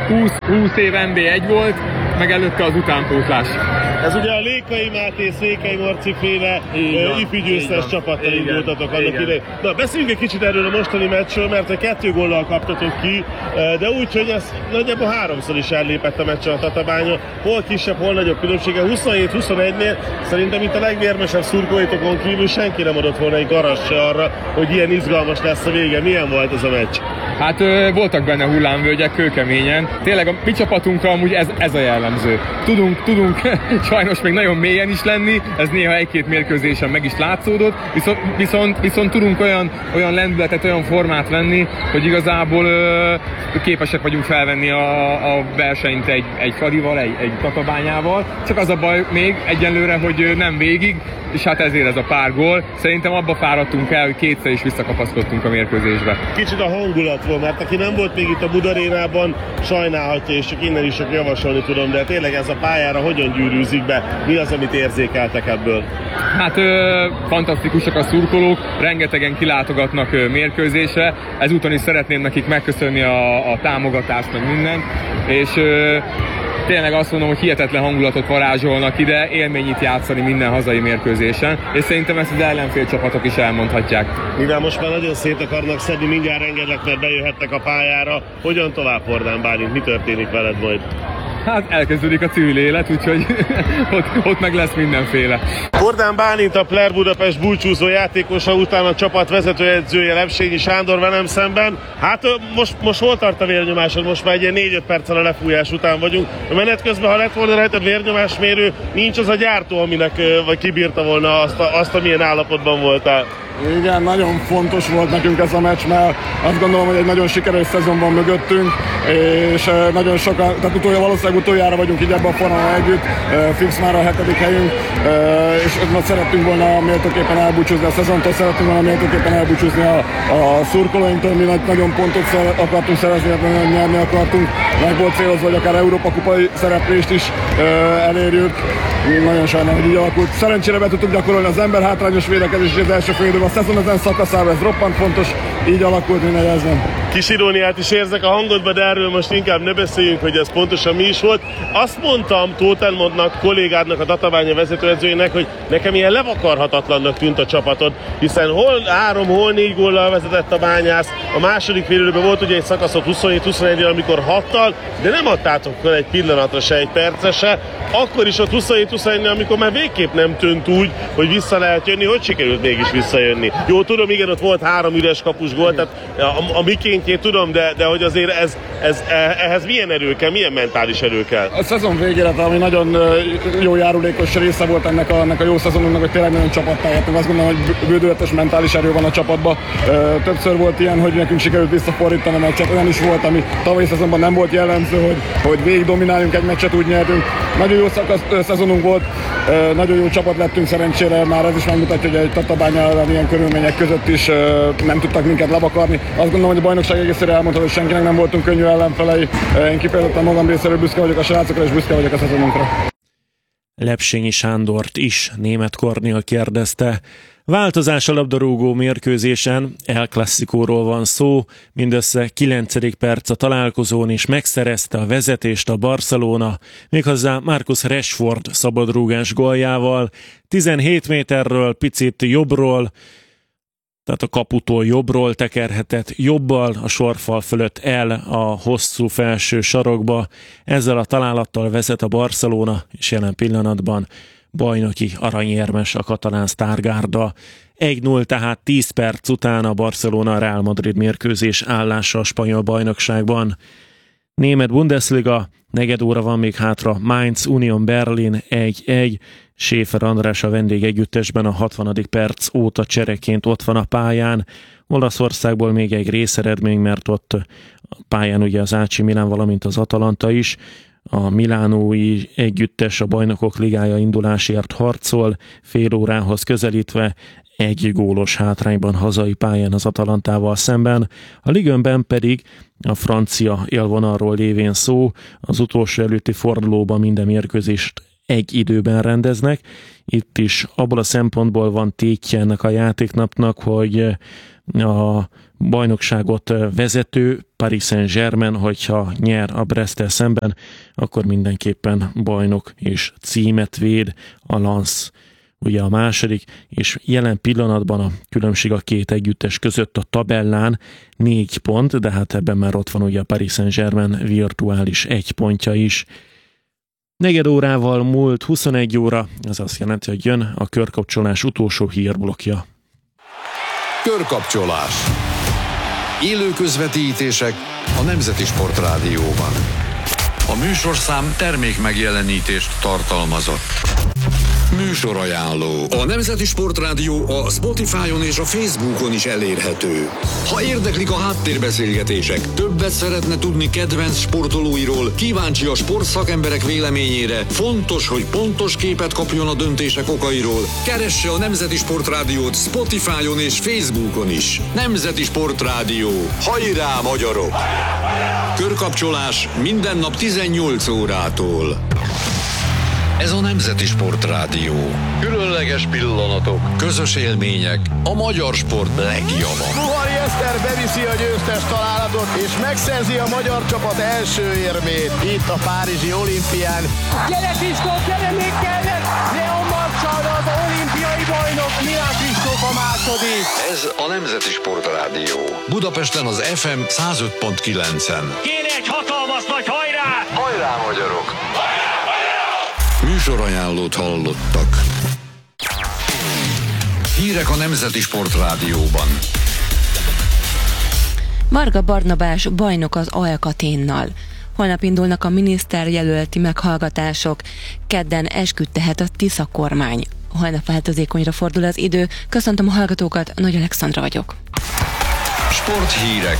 20 év NB1 volt, meg előtte az utánpótlás. Ez ugye a Lékai Máté, Székely Marci féle ifjúgyőztes csapattal indultatok annak idején. Na, beszéljünk egy kicsit erről a mostani meccsről, mert 2 góllal kaptatok ki, de úgy, hogy ez nagyjából 3-szor is ellépett a meccsen a Tatabánya. Hol kisebb, hol nagyobb különbsége. 27-21-nél szerintem itt a legvérmesebb szurkolóitokon kívül senki nem adott volna egy garast se arra, hogy ilyen izgalmas lesz a vége. Milyen volt ez a meccs? Hát voltak benne hullámvölgyek, kőkeményen. Tényleg a mi csapatunkra amúgy ez a jellemző. Tudunk sajnos még nagyon mélyen is lenni, ez néha 1-2 mérkőzésen meg is látszódott, viszont tudunk olyan lendületet, olyan formát venni, hogy igazából képesek vagyunk felvenni a versenyt egy Fradival, egy Tatabányával. Csak az a baj még egyenlőre, hogy nem végig, és hát ezért ez a pár gól. Szerintem abba fáradtunk el, hogy 2-szer is visszakapaszkodtunk a mérkőzésbe. Kicsit a hangulatról, mert aki nem volt még itt a Budarénában, sajnálhatja, és csak innen is csak javasolni tudom, de tényleg ez a pályára hogyan gyűrűzik be? Mi az, amit érzékeltek ebből? Hát fantasztikusak a szurkolók, rengetegen kilátogatnak mérkőzésre, ezúton is szeretném nekik megköszönni a támogatást, meg mindent, és tényleg azt mondom, hogy hihetetlen hangulatot varázsolnak ide, élmény itt játszani minden hazai mérkőzésen, és szerintem ezt az ellenfél csapatok is elmondhatják. Mivel most már nagyon szét akarnak szedni, mindjárt engedlek, mert bejöhettek a pályára. Hogyan tovább, Hordán Bálint? Mi történik veled majd? Hát elkezdődik a civil élet, úgyhogy ott meg lesz mindenféle. Hordán Bálint, a Flair Budapest búcsúzó játékosa után a csapat vezetőedzője Lepsényi Sándor velem szemben. Hát most hol tart a vérnyomásod? Most már egy ilyen 4-5 perccel a lefújás után vagyunk. A menet közben, ha lett volna rajtad vérnyomásmérő, nincs az a gyártó, aminek vagy kibírta volna azt, amilyen állapotban voltál. Igen, nagyon fontos volt nekünk ez a meccs, mert azt gondolom, hogy egy nagyon sikeres szezon van mögöttünk, és nagyon sokan, tehát valószínűleg utoljára vagyunk így ebben a formában együtt, fix már a 7. helyünk, és szerettünk volna méltóképpen elbúcsúzni a szezontól, szerettünk volna méltóképpen elbúcsúzni a szurkolóinktól, mi nagyon pontot akartunk szerezni, nagyon nyerni akartunk, meg volt célozva, hogy akár Európa kupai szereplést is elérjük. Nagyon sajnálom, hogy így alakult. Szerencsére be tudtuk gyakorolni az ember hátrányos védekezés az első fél időben. A szezon ezen szakaszában ez roppant fontos, így alakult minden jelzem. Kis iróniát is érzek a hangodba, de erről most inkább ne beszéljünk, hogy ez pontosan mi is volt. Azt mondtam Tóth Edmondnak, kollégádnak, a Tatabánya vezetőedzőjének, hogy nekem ilyen levakarhatatlannak tűnt a csapatod, hiszen hol 3, hol 4 góllal vezetett a Bányász. A második fél időben volt ugye egy szakaszot 27-21-re, amikor 6-tal, de nem adtátok fel egy pillanatra se, egy percre se. Akkor is ott 27-21-re, amikor már végképp nem tűnt úgy, hogy vissza lehet jönni, hogy sikerült mégis visszajönni. Jó, tudom, igen, ott volt 3 üres kapus gól, tehát a mikéntjét tudom, de hogy azért ehhez milyen erő kell, milyen mentális erő kell? A szezon végére, ami nagyon jó járulékos része volt ennek a jó szezonunknak, hogy tényleg nagyon csapattá jöttünk. Azt gondolom, hogy bődületes mentális erő van a csapatban. Többször volt ilyen, hogy nekünk sikerült visszafordítani a meccset, olyan is volt, ami tavalyi szezonban nem volt jellemző, hogy végig domináljunk egy meccset, úgy nyertünk. Nagyon jó szezonunk volt, nagyon jó csapat lettünk szerencsére, már ez is megmutatja, hogy egy Tatabánya ellen ilyen körülmények között is nem tudtak minket levakarni. Azt gondolom, hogy a bajnokság egészére elmondható, hogy senkinek nem voltunk könnyű ellenfelei. Én kifejezetten magam részéről büszke vagyok a srácokra, és büszke vagyok a szezonunkra. Lepsényi Sándort is Németh Kornél kérdezte. Változás a labdarúgó mérkőzésen, El Clasicóról van szó, mindössze 9. perc a találkozón is megszerezte a vezetést a Barcelona, méghozzá Marcus Rashford szabadrúgás góljával, 17 méterről, picit jobbról, tehát a kaputól jobbról tekerhetett jobbal a sorfal fölött el a hosszú felső sarokba. Ezzel a találattal vezet a Barcelona, és jelen pillanatban bajnoki aranyérmes a katalán sztárgárda. 1-0 tehát 10 perc után a Barcelona Real Madrid mérkőzés állása a spanyol bajnokságban. Német Bundesliga, negyed óra van még hátra, Mainz Union Berlin 1-1, Schäfer András a vendégegyüttesben a 60. perc óta csereként ott van a pályán. Olaszországból még egy részeredmény, mert ott a pályán ugye az AC Milan, valamint az Atalanta is. A milánói együttes a Bajnokok Ligája indulásért harcol, fél órához közelítve, egy gólos hátrányban hazai pályán az Atalantával szemben. A Ligönben pedig a francia élvonalról lévén szó, az utolsó előtti fordulóban minden mérkőzést egy időben rendeznek. Itt is abból a szempontból van tétje ennek a játéknapnak, hogy a bajnokságot vezető Paris Saint-Germain, hogyha nyer a Bresttel szemben, akkor mindenképpen bajnok és címet véd. A Lens ugye a második, és jelen pillanatban a különbség a két együttes között a tabellán 4 pont, de hát ebben már ott van ugye a Paris Saint-Germain virtuális 1 pontja is. Negyed órával múlt 21 óra, ez azt jelenti, hogy jön a körkapcsolás utolsó hírblokja. Körkapcsolás. Élő közvetítések a Nemzeti Sport Rádióban. A műsorszám termék megjelenítést tartalmazott. Műsorajánló. A Nemzeti Sport Rádió a Spotify-on és a Facebookon is elérhető. Ha érdeklik a háttérbeszélgetések, többet szeretne tudni kedvenc sportolóiról, kíváncsi a sportszakemberek véleményére, fontos, hogy pontos képet kapjon a döntések okairól, keresse a Nemzeti Sport Rádiót Spotify-on és Facebookon is. Nemzeti Sport Rádió. Hajrá, magyarok! Körkapcsolás minden nap 18 órától. Ez a Nemzeti Sport Rádió. Különleges pillanatok, közös élmények, a magyar sport legjava. Puhari Eszter beviszi a győztes találatot, és megszerzi a magyar csapat első érmét itt a párizsi olimpián. Gyere Kristóf, gyere még kellett! Leon Marcsal az olimpiai bajnok, Milán Kristóf a második. Ez a Nemzeti Sport Rádió. Budapesten az FM 105.9-en. Kéne egy hatalmas nagy hajrá! Hajrá, magyarok! Műsorajánlót hallottak. Hírek a Nemzeti Sport Rádióban. Varga Barnabás bajnok az Alkaténnal. Holnap indulnak a miniszterjelölti meghallgatások. Kedden esküdt tehet a Tisza kormány. Holnap változékonyra fordul az idő. Köszöntöm a hallgatókat, Nagy Alexandra vagyok. Sporthírek.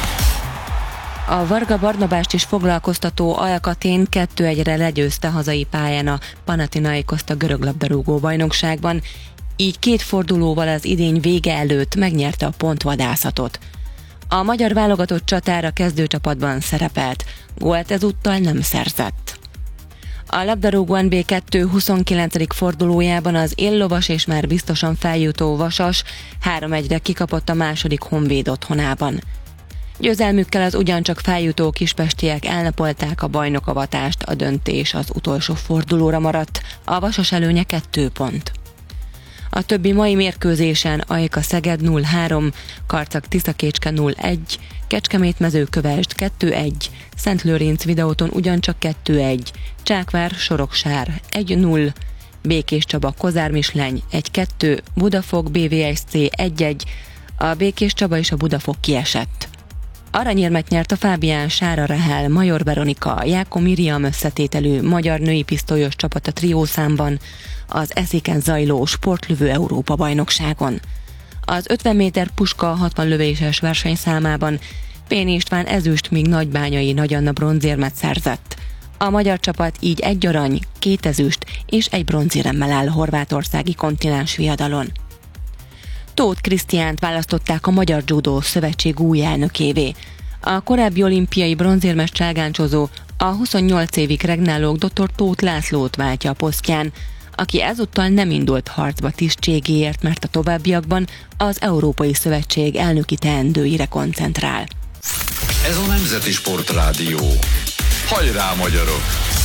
A Varga Barnabást is foglalkoztató Alkatén 2-1-re legyőzte hazai pályán a Panathinaikoszt a görög labdarúgó bajnokságban, így 2 fordulóval az idény vége előtt megnyerte a pontvadászatot. A magyar válogatott csatára kezdőcsapatban szerepelt, gólt ezúttal nem szerzett. A labdarúgó NB2 29. fordulójában az éllovas és már biztosan feljutó Vasas 3-1-re kikapott a második Honvéd otthonában. Győzelmükkel az ugyancsak feljutó kispestiek elnapolták a bajnokavatást, a döntés az utolsó fordulóra maradt, a Vasas előnye 2 pont. A többi mai mérkőzésen Ajka Szeged 0-3, Karcag Tiszakécske 0-1, Kecskemét Mezőkövesd 2-1, Szentlőrinc Videóton ugyancsak 2-1, Csákvár Soroksár 1-0, Békés Csaba Kozár Misleny 1-2, Budafok BVSC 1-1, a Békés Csaba és a Budafok kiesett. Aranyérmet nyert a Fábián Sára Rahel, Major Veronika, Jáko Miriam összetételű magyar női pisztolyos csapat a triószámban az Eszéken zajló sportlövő Európa bajnokságon. Az 50 méter puska 60 lövéses versenyszámában Péni István ezüst, míg Nagybányai Nagy Anna bronzérmet szerzett. A magyar csapat így 1 arany, 2 ezüst és 1 bronzéremmel áll a horvátországi kontinens viadalon. Tóth Krisztiánt választották a Magyar Judó Szövetség új elnökévé. A korábbi olimpiai bronzérmes cságáncsozó a 28 évig regnáló dr. Tóth Lászlót váltja a posztján, aki ezúttal nem indult harcba tisztségéért, mert a továbbiakban az Európai Szövetség elnöki teendőire koncentrál. Ez a Nemzeti Sport Rádió. Hajrá, magyarok!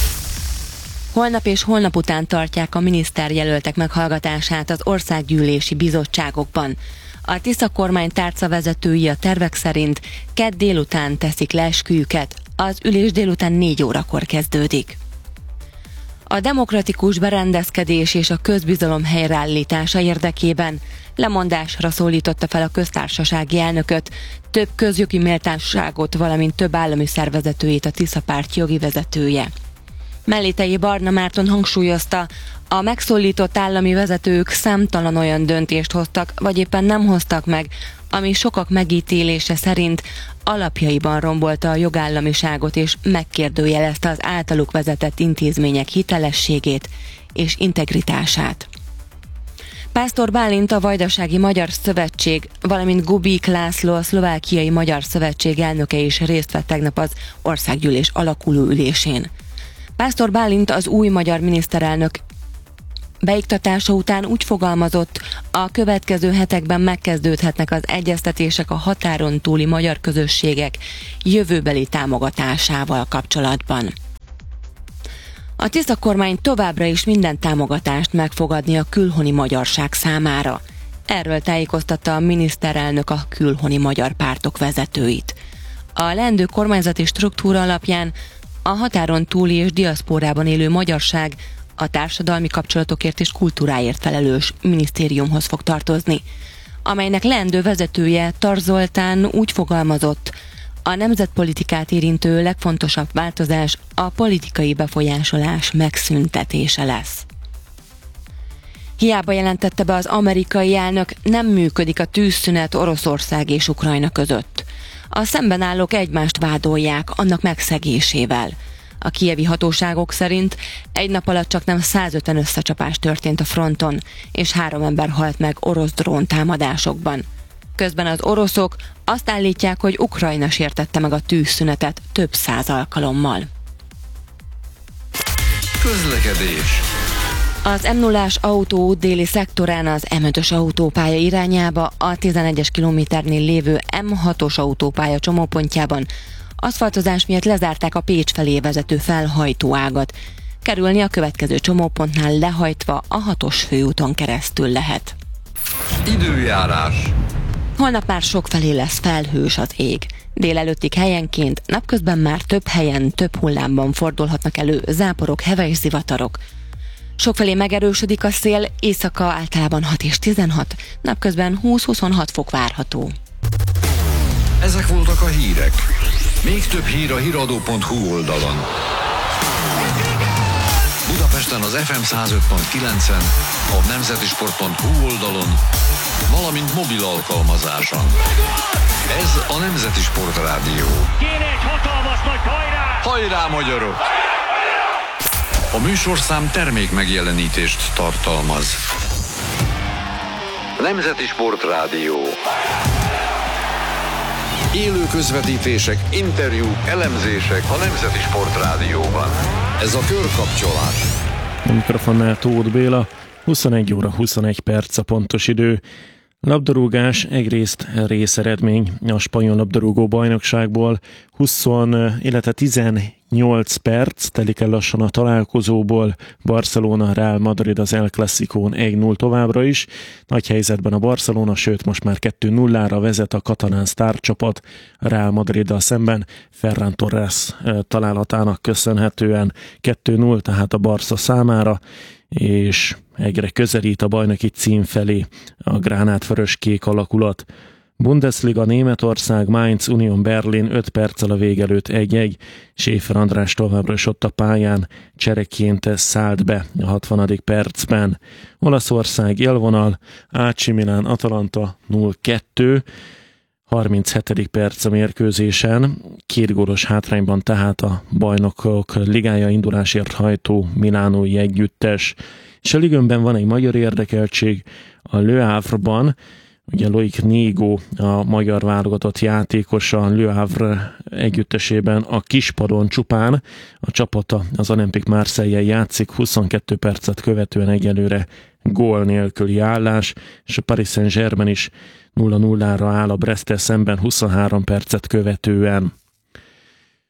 Holnap és holnap után tartják a miniszterjelöltek meghallgatását az országgyűlési bizottságokban. A Tisza kormány tárcavezetői a tervek szerint kedd délután teszik le esküjüket, az ülés délután 4 órakor kezdődik. A demokratikus berendezkedés és a közbizalom helyreállítása érdekében lemondásra szólította fel a köztársasági elnököt, több közjogi méltányosságot, valamint több állami szervezetőjét a Tisza párt jogi vezetője. Mellétei Barna Márton hangsúlyozta, a megszólított állami vezetők számtalan olyan döntést hoztak, vagy éppen nem hoztak meg, ami sokak megítélése szerint alapjaiban rombolta a jogállamiságot és megkérdőjelezte az általuk vezetett intézmények hitelességét és integritását. Pásztor Bálint, a Vajdasági Magyar Szövetség, valamint Gubik László, a Szlovákiai Magyar Szövetség elnöke is részt vett tegnap az országgyűlés alakuló ülésén. Pásztor Bálint, az új magyar miniszterelnök beiktatása után úgy fogalmazott, a következő hetekben megkezdődhetnek az egyeztetések a határon túli magyar közösségek jövőbeli támogatásával kapcsolatban. A Tisza kormány továbbra is minden támogatást meg fog adni a külhoni magyarság számára. Erről tájékoztatta a miniszterelnök a külhoni magyar pártok vezetőit. A leendő kormányzati struktúra alapján a határon túli és diaszpórában élő magyarság a társadalmi kapcsolatokért és kultúráért felelős minisztériumhoz fog tartozni, amelynek leendő vezetője Tar Zoltán úgy fogalmazott, a nemzetpolitikát érintő legfontosabb változás a politikai befolyásolás megszüntetése lesz. Hiába jelentette be az amerikai elnök, nem működik a tűzszünet Oroszország és Ukrajna között. A szemben állók egymást vádolják annak megszegésével. A kijevi hatóságok szerint egy nap alatt csaknem 150 összecsapás történt a fronton, és 3 ember halt meg orosz drón támadásokban. Közben az oroszok azt állítják, hogy Ukrajna sértette meg a tűzszünetet több 100 alkalommal. Közlekedés. Az M0-ás autóút déli szektorán az M5-ös autópálya irányába a 11-es kilométernél lévő M6-os autópálya csomópontjában aszfaltozás miatt lezárták a Pécs felé vezető felhajtóágat. Kerülni a következő csomópontnál lehajtva a 6-os főúton keresztül lehet. Időjárás. Holnap már sokfelé lesz felhős az ég. Délelőttig helyenként, napközben már több helyen, több hullámban fordulhatnak elő záporok, heves zivatarok. Sokfelé megerősödik a szél, éjszaka általában 6 és 16, napközben 20-26 fok várható. Ezek voltak a hírek. Még több hír a hiradó.hu oldalon. Budapesten az FM 105.9-en, a nemzetisport.hu oldalon, valamint mobil alkalmazáson. Ez a Nemzeti Sport Rádió. Kéne egy hatalmas nagy hajrá! Hajrá, magyarok! A műsorszám termék megjelenítést tartalmaz. Nemzeti Sport Rádió. Élő közvetítések, interjúk, elemzések a Nemzeti Sport Rádióban. Ez a Körkapcsolás. A mikrofonnál Tóth Béla, 21 óra 21 perc a pontos idő. Labdarúgás, egyrészt részeredmény a spanyol labdarúgó bajnokságból, 18 perc telik el lassan a találkozóból, Barcelona, Real Madrid az El Clasicón 1-0 továbbra is. Nagy helyzetben a Barcelona, sőt most már 2-0-ra vezet a katalán sztárcsapat a Real Madriddal szemben, Ferran Torres találatának köszönhetően 2-0 tehát a Barca számára, és egyre közelít a bajnoki cím felé a gránát-vörös-kék alakulat. Bundesliga, Németország, Mainz, Union Berlin 5 perccel a vég előtt 1-1. Schäfer András továbbra is ott a pályán, csereként szállt be a 60. percben. Olaszország élvonal, AC Milan, Atalanta 0-2. 37. perc a mérkőzésen, 2 gólos hátrányban tehát a Bajnokok Ligája indulásért hajtó milánói együttes. És a ligőnben van egy magyar érdekeltség, a Le Havre-ban, ugye Loic Négó a magyar válogatott játékosa Le Havre együttesében a kispadon csupán, a csapata az Olympique Marseille-jel játszik, 22 percet követően egyelőre gól nélküli állás, és a Paris Saint-Germain is 0-0-ra áll a Bresttel szemben 23 percet követően.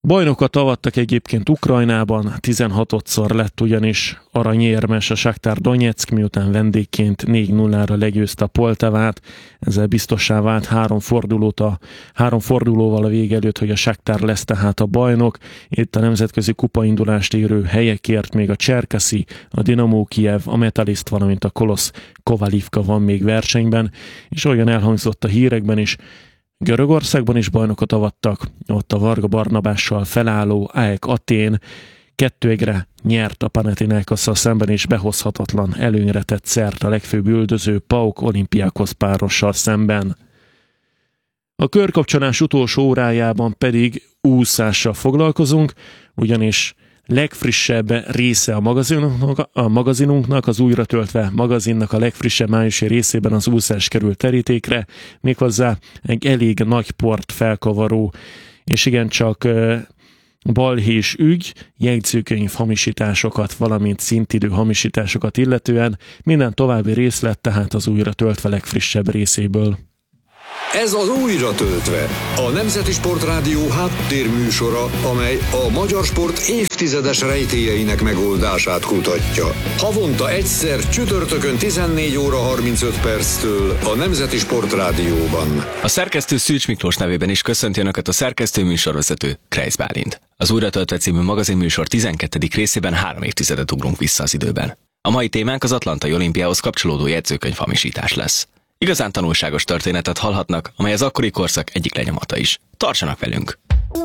Bajnokat avattak egyébként Ukrajnában, 16-szor lett ugyanis aranyérmes a Shakhtar Donetsk, miután vendégként 4-0-ra legyőzte a Poltavát. Ezzel biztossá vált három fordulóval a vége előtt, hogy a Shakhtar lesz tehát a bajnok. Itt a nemzetközi kupaindulást érő helyekért még a Cserkaszi, a Dinamo Kijev, a Metalist, valamint a Kolosz Kovalivka van még versenyben, és olyan elhangzott a hírekben is, Görögországban is bajnokot avattak, ott a Varga Barnabással felálló AEK Atén 2-1 nyert a Panathinaikosszal szemben, és behozhatatlan előnyre tett szert a legfőbb üldöző PAOK Olympiakos párossal szemben. A körkapcsolás utolsó órájában pedig úszással foglalkozunk, ugyanis legfrissebb része a magazinunknak, az újra töltve magazinnak a legfrissebb májusi részében az úszás került terítékre, méghozzá egy elég nagy port felkavaró, és igencsak balhés ügy, jegyzőkönyv hamisításokat, valamint szintidő hamisításokat illetően, minden további részlet tehát az újra töltve legfrissebb részéből. Ez az Újra töltve, a Nemzeti Sportrádió háttérműsora, amely a magyar sport évtizedes rejtélyeinek megoldását kutatja. Havonta egyszer csütörtökön 14 óra 35 perctől a Nemzeti Sportrádióban. A szerkesztő Szűcs Miklós nevében is köszönti Önöket a szerkesztő műsorvezető Kreisz Bálint. Az Újra töltve című magazinműsor 12. részében 3 évtizedet ugrunk vissza az időben. A mai témánk az Atlantai Olimpiához kapcsolódó jegyzőkönyv hamisítás lesz. Igazán tanulságos történetet hallhatnak, amely az akkori korszak egyik lenyomata is. Tartsanak velünk!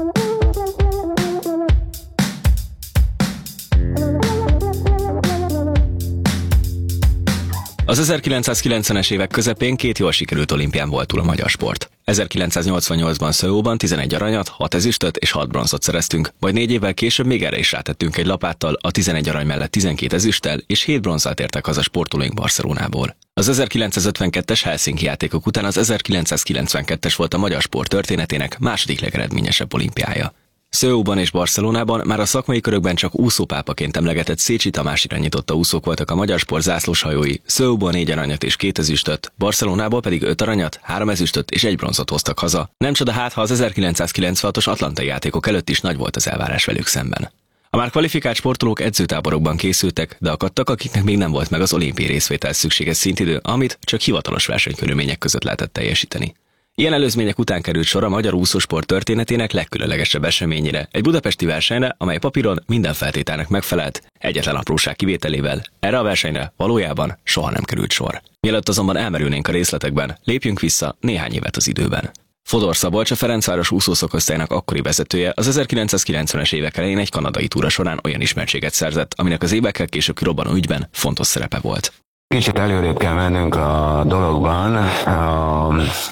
Az 1990-es évek közepén 2 jól sikerült olimpián volt túl a magyar sport. 1988-ban Szöulban 11 aranyat, 6 ezüstöt és 6 bronzot szereztünk, majd 4 évvel később még erre is rátettünk egy lapáttal, a 11 arany mellett 12 ezüsttel és 7 bronzzal tértek haza sportolóink Barcelonából. Az 1952-es Helsinki játékok után az 1992-es volt a magyar sport történetének második legeredményesebb olimpiája. Szöulban és Barcelonában már a szakmai körökben csak úszópápaként emlegetett Szécsi Tamás irányította úszók voltak a magyar sport zászlóshajói, Szöulból 4 aranyat és 2 ezüstöt, Barcelonából pedig 5 aranyat, 3 ezüstöt és 1 bronzot hoztak haza. Nem csoda hát, ha az 1996-os atlantai játékok előtt is nagy volt az elvárás velük szemben. A már kvalifikált sportolók edzőtáborokban készültek, de akadtak, akiknek még nem volt meg az olimpiai részvétel szükséges szintidő, amit csak hivatalos versenykörülmények között lehetett teljesíteni. Ilyen előzmények után került sor a magyar úszósport történetének legkülönlegesebb eseményére, egy budapesti versenyre, amely papíron minden feltételnek megfelelt, egyetlen apróság kivételével. Erre a versenyre valójában soha nem került sor. Mielőtt azonban elmerülnénk a részletekben, lépjünk vissza néhány évet az időben. Fodor Szabolcs, a Ferencváros úszószakosztályának akkori vezetője az 1990-es évek elején egy kanadai túra során olyan ismertséget szerzett, aminek az évekkel később kirobbanó ügyben fontos szerepe volt. Kicsit előrébb kell mennünk a dologban, a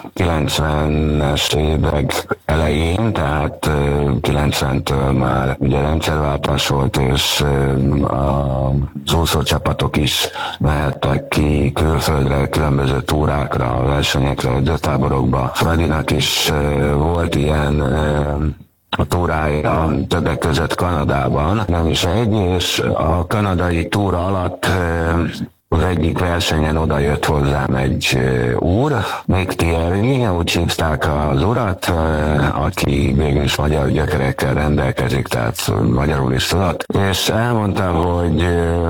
90-es évek elején, tehát 90-től már ugye rendszerváltás volt, és az úszócsapatok is mehettek ki külföldre, különböző túrákra, versenyekre, edzőtáborokba. Fradinak is volt ilyen a túrája többek között Kanadában, nem is egy, és a kanadai túra alatt az egyik versenyen oda jött hozzám egy úr, Mick Thierry, úgy hívták az urat, aki végül is magyar gyökerekkel rendelkezik, tehát magyarul is tudott, és elmondtam, hogy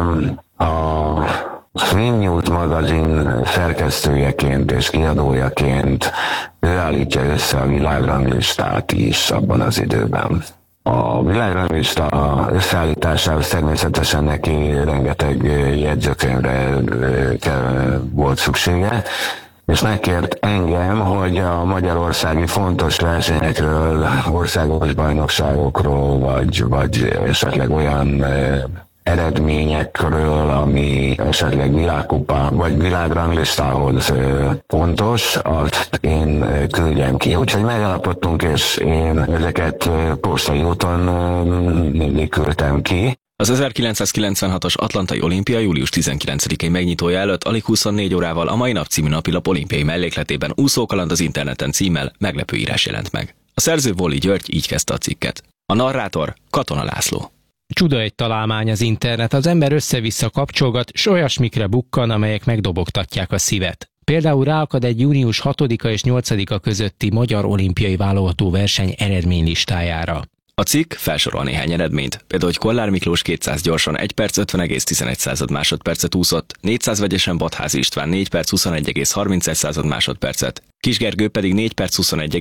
a Swim News magazin szerkesztőjeként és kiadójaként ő állítja össze a világranglistát is abban az időben. A világranglista összeállításához természetesen neki rengeteg jegyzőkönyvre volt szüksége, és megkért engem, hogy a magyarországi fontos versenyekről, országos bajnokságokról, vagy esetleg olyan eredményekről, ami esetleg világkupa vagy világranglistához fontos, azt én küldjem ki. Úgyhogy megállapodtunk, és én ezeket postai úton mindig küldtem ki. Az 1996-os Atlantai Olimpia július 19-i megnyitója előtt alig 24 órával a Mai Nap című napilap olimpiai mellékletében Úszókaland az interneten címmel meglepő írás jelent meg. A szerző Volli György így kezdte a cikket. A narrátor Katona László. Csuda egy találmány az internet, az ember össze-vissza kapcsolgat, s olyasmikre bukkan, amelyek megdobogtatják a szívet. Például ráakad egy június 6-a és 8-a közötti magyar olimpiai válogató verseny eredménylistájára. A cikk felsorol néhány eredményt, például, hogy Kollár Miklós 200 gyorsan 1 perc 50,11 másodpercet úszott, 400 vegyesen Badházi István 4 perc 21,31 másodpercet, Kis Gergő pedig 4 perc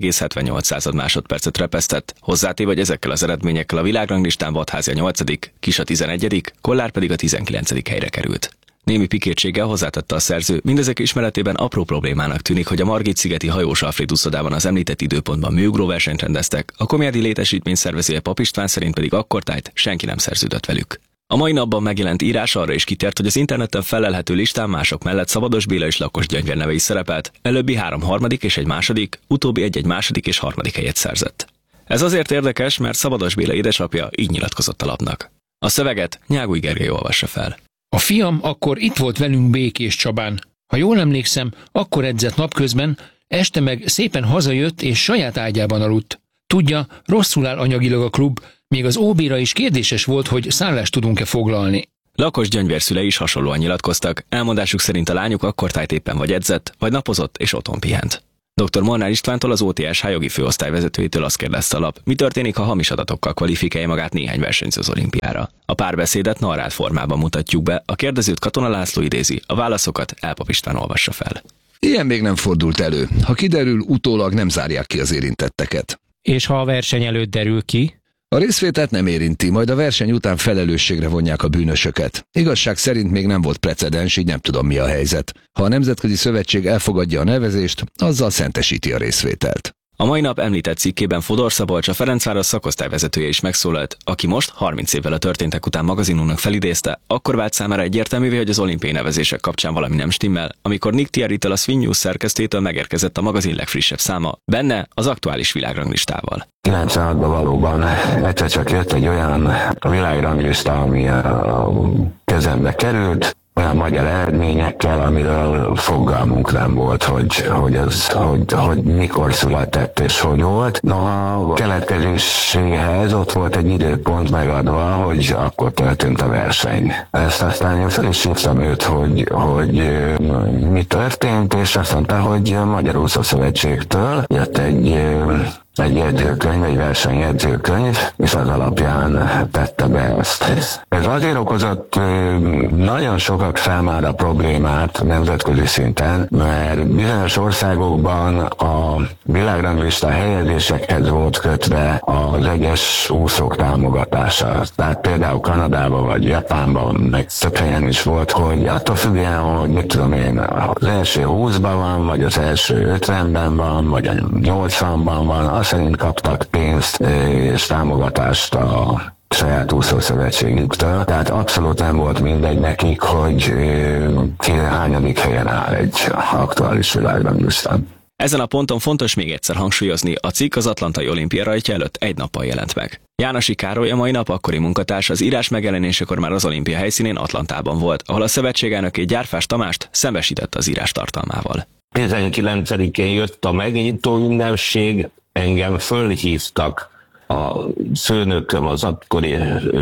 21,78 másodpercet repesztett, hozzátéve, hogy ezekkel az eredményekkel a világranglistán Badházi a 8., Kis a 11., Kollár pedig a 19. helyre került. Némi pikértséggel hozzátette a szerző, mindezek ismeretében apró problémának tűnik, hogy a Margit-szigeti hajós Alfréd uszodában az említett időpontban műugróversenyt rendeztek, a Komjádi létesítmény szervezője Pap István szerint pedig akkortájt senki nem szerződött velük. A mai napban megjelent írás arra is kitért, hogy az interneten felelhető listán mások mellett Szabados Béla és Lakos Gyöngyvér neve is szerepelt, előbbi 3 harmadik és egy második, utóbbi egy második és harmadik helyet szerzett. Ez azért érdekes, mert Szabados Béla édesapja így nyilatkozott a lapnak. A szöveget Nyágúj Gergely olvassa fel. A fiam akkor itt volt velünk Békés Csabán. Ha jól emlékszem, akkor edzett napközben, este meg szépen hazajött és saját ágyában aludt. Tudja, rosszul áll anyagilag a klub, még az OB-ra is kérdéses volt, hogy szállást tudunk-e foglalni. Lakos Gyöngyvér szülei is hasonlóan nyilatkoztak, elmondásuk szerint a lányuk akkortájt éppen vagy edzett, vagy napozott és otthon pihent. Dr. Molnár Istvántól, az OTSH jogi főosztály vezetőjétől azt kérdezte a lap, mi történik, ha hamis adatokkal kvalifikálja magát néhány versenyző az olimpiára. A párbeszédet narrált formában mutatjuk be, a kérdezőt Katona László idézi, a válaszokat Pap István olvassa fel. Ilyen még nem fordult elő. Ha kiderül, utólag nem zárják ki az érintetteket. És ha a verseny előtt derül ki? A részvételt nem érinti, majd a verseny után felelősségre vonják a bűnösöket. Igazság szerint még nem volt precedens, így nem tudom, mi a helyzet. Ha a Nemzetközi Szövetség elfogadja a nevezést, azzal szentesíti a részvételt. A mai nap említett cikkében Fodor Szabolcs, a Ferencváros szakosztályvezetője is megszólalt, aki most 30 évvel a történtek után magazinunknak felidézte, akkor vált számára egyértelművé, hogy az olimpiai nevezések kapcsán valami nem stimmel, amikor Nick Thierrytől, a Swing News szerkesztőjétől megérkezett a magazin legfrissebb száma, benne az aktuális világranglistával. 96-ban valóban egyszer csak jött egy olyan világranglista, ami a kezembe került, olyan magyar eredményekkel, amiről fogalmunk nem volt, hogy mikor született és hogy volt. A keletkezéséhez ott volt egy időpont megadva, hogy akkor történt a verseny. Ezt aztán én fel is hívtam őt, hogy mi történt, és azt mondta, hogy Magyar Úszó Szövetségtől jött egy jegyzőkönyv, egy versenyjegyzőkönyv, és az alapján tette be ezt. Ez azért okozott nagyon sokak számára problémát nemzetközi szinten, mert bizonyos országokban a világranglista helyezésekhez volt kötve az egyes úszók támogatása. Tehát például Kanadában vagy Japánban, meg több helyen is volt, hogy attól függően, hogy mit tudom én, az első 20-ban van, vagy az első 50-ben van, vagy a 80-ban van, azt szerint kaptak pénzt és támogatást a saját úszószövetségüktől. Tehát abszolút nem volt mindegy nekik, hogy ki hányadik helyen áll egy aktuális világranglistán. Ezen a ponton fontos még egyszer hangsúlyozni, a cikk az Atlantai Olimpia rajtja előtt egy nappal jelent meg. Jánosi Károly, a mai nap akkori munkatárs, az írás megjelenésekor már az olimpia helyszínén Atlantában volt, ahol a szövetség elnökét, Gyárfás Tamást szembesítette az írás tartalmával. 19-én jött a megnyitó ünnepség, engem fölhívtak a főnököm, az akkori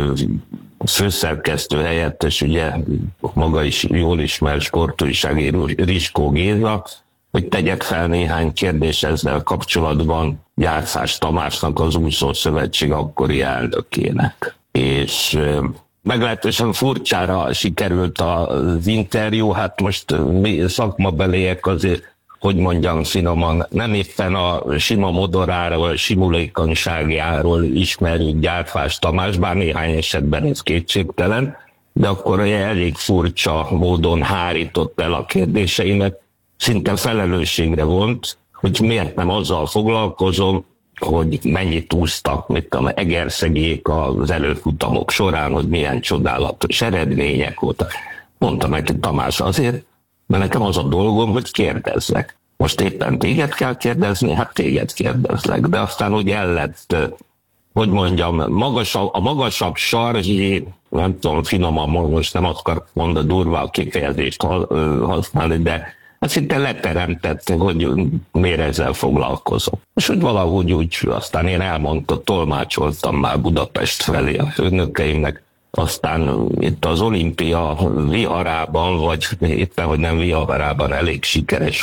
főszerkesztő helyettes, ugye maga is jól ismert sportújságíró Riskó Géza, hogy tegyek fel néhány kérdést ezzel kapcsolatban Gyárfás Tamásnak, az Úszó Szövetség akkori elnökének. És meglehetősen furcsára sikerült az interjú, hát most mi szakmabeliek azért, hogy mondjam finoman, nem éppen a sima modoráról, simulékonyságjáról ismerjük Gyárfás Tamás, bár néhány esetben ez kétségtelen, de akkor elég furcsa módon hárított el a kérdéseimet, szinte felelősségre vont, hogy miért nem azzal foglalkozom, hogy mennyit úsztak, mit tudom, egerszegék az előfutamok során, hogy milyen csodálatos eredmények voltak. Mondtam neki, Tamás, azért, mert nekem az a dolgom, hogy kérdezzek. Most éppen téged kell kérdezni, hát téged kérdezlek, de aztán úgy el lett, hogy mondjam, a magasabb sarzi, nem tudom, finoman, most nem akarok mondani durva kifejezést használni, de hát szinte leteremtett, hogy miért ezzel foglalkozom. És hogy valahogy úgy, aztán én elmondtam, tolmácsoltam már Budapest felé a főnökeimnek, aztán itt az olimpia viharában, vagy éppen, hogy nem viharában, elég sikeres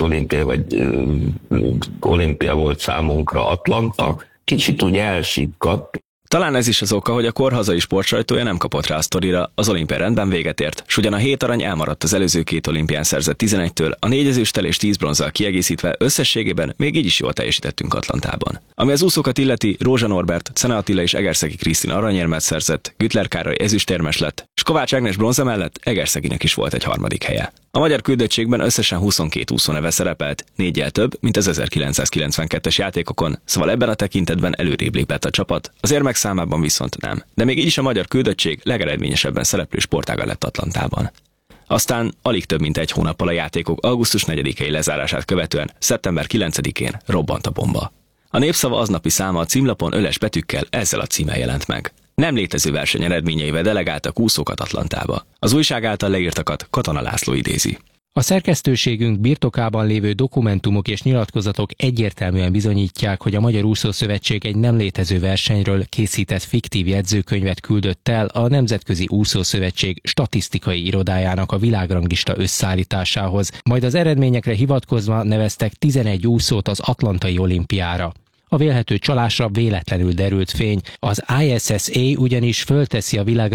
olimpia volt számunkra Atlanta, kicsit úgy elsikkadt. Talán ez is az oka, hogy a kor hazai sportsajtója nem kapott rá a sztorira, az olimpia rendben véget ért, s ugyan a 7 arany elmaradt az előző 2 olimpián szerzett 11-től, a 4 ezüsttel és 10 bronzzal kiegészítve összességében még így is jól teljesítettünk Atlantában. Ami az úszókat illeti, Rózsa Norbert, Szene Attila és Egerszegi Krisztina aranyérmet szerzett, Güttler Károly ezüstérmes lett, s Kovács Ágnes bronza mellett Egerszeginek is volt egy 3. helye. A magyar küldöttségben összesen 22 úszóneve szerepelt, 4-jel több, mint az 1992-es játékokon, szóval ebben a tekintetben előrébb lépett a csapat, az érmek számában viszont nem. De még így is a magyar küldöttség legeredményesebben szereplő sportága lett Atlantában. Aztán alig több mint egy hónappal a játékok augusztus 4-i lezárását követően, szeptember 9-én robbant a bomba. A Népszava aznapi száma a címlapon öles betűkkel ezzel a címmel jelent meg. Nem létező verseny eredményeivel delegáltak úszókat Atlantába. Az újság által leírtakat Katona László idézi. A szerkesztőségünk birtokában lévő dokumentumok és nyilatkozatok egyértelműen bizonyítják, hogy a Magyar Úszószövetség egy nem létező versenyről készített fiktív jegyzőkönyvet küldött el a Nemzetközi Úszószövetség statisztikai irodájának a világranglista összeállításához, majd az eredményekre hivatkozva neveztek 11 úszót az atlantai olimpiára. A vélhető csalásra véletlenül derült fény, az ISSA ugyanis fölteszi a világ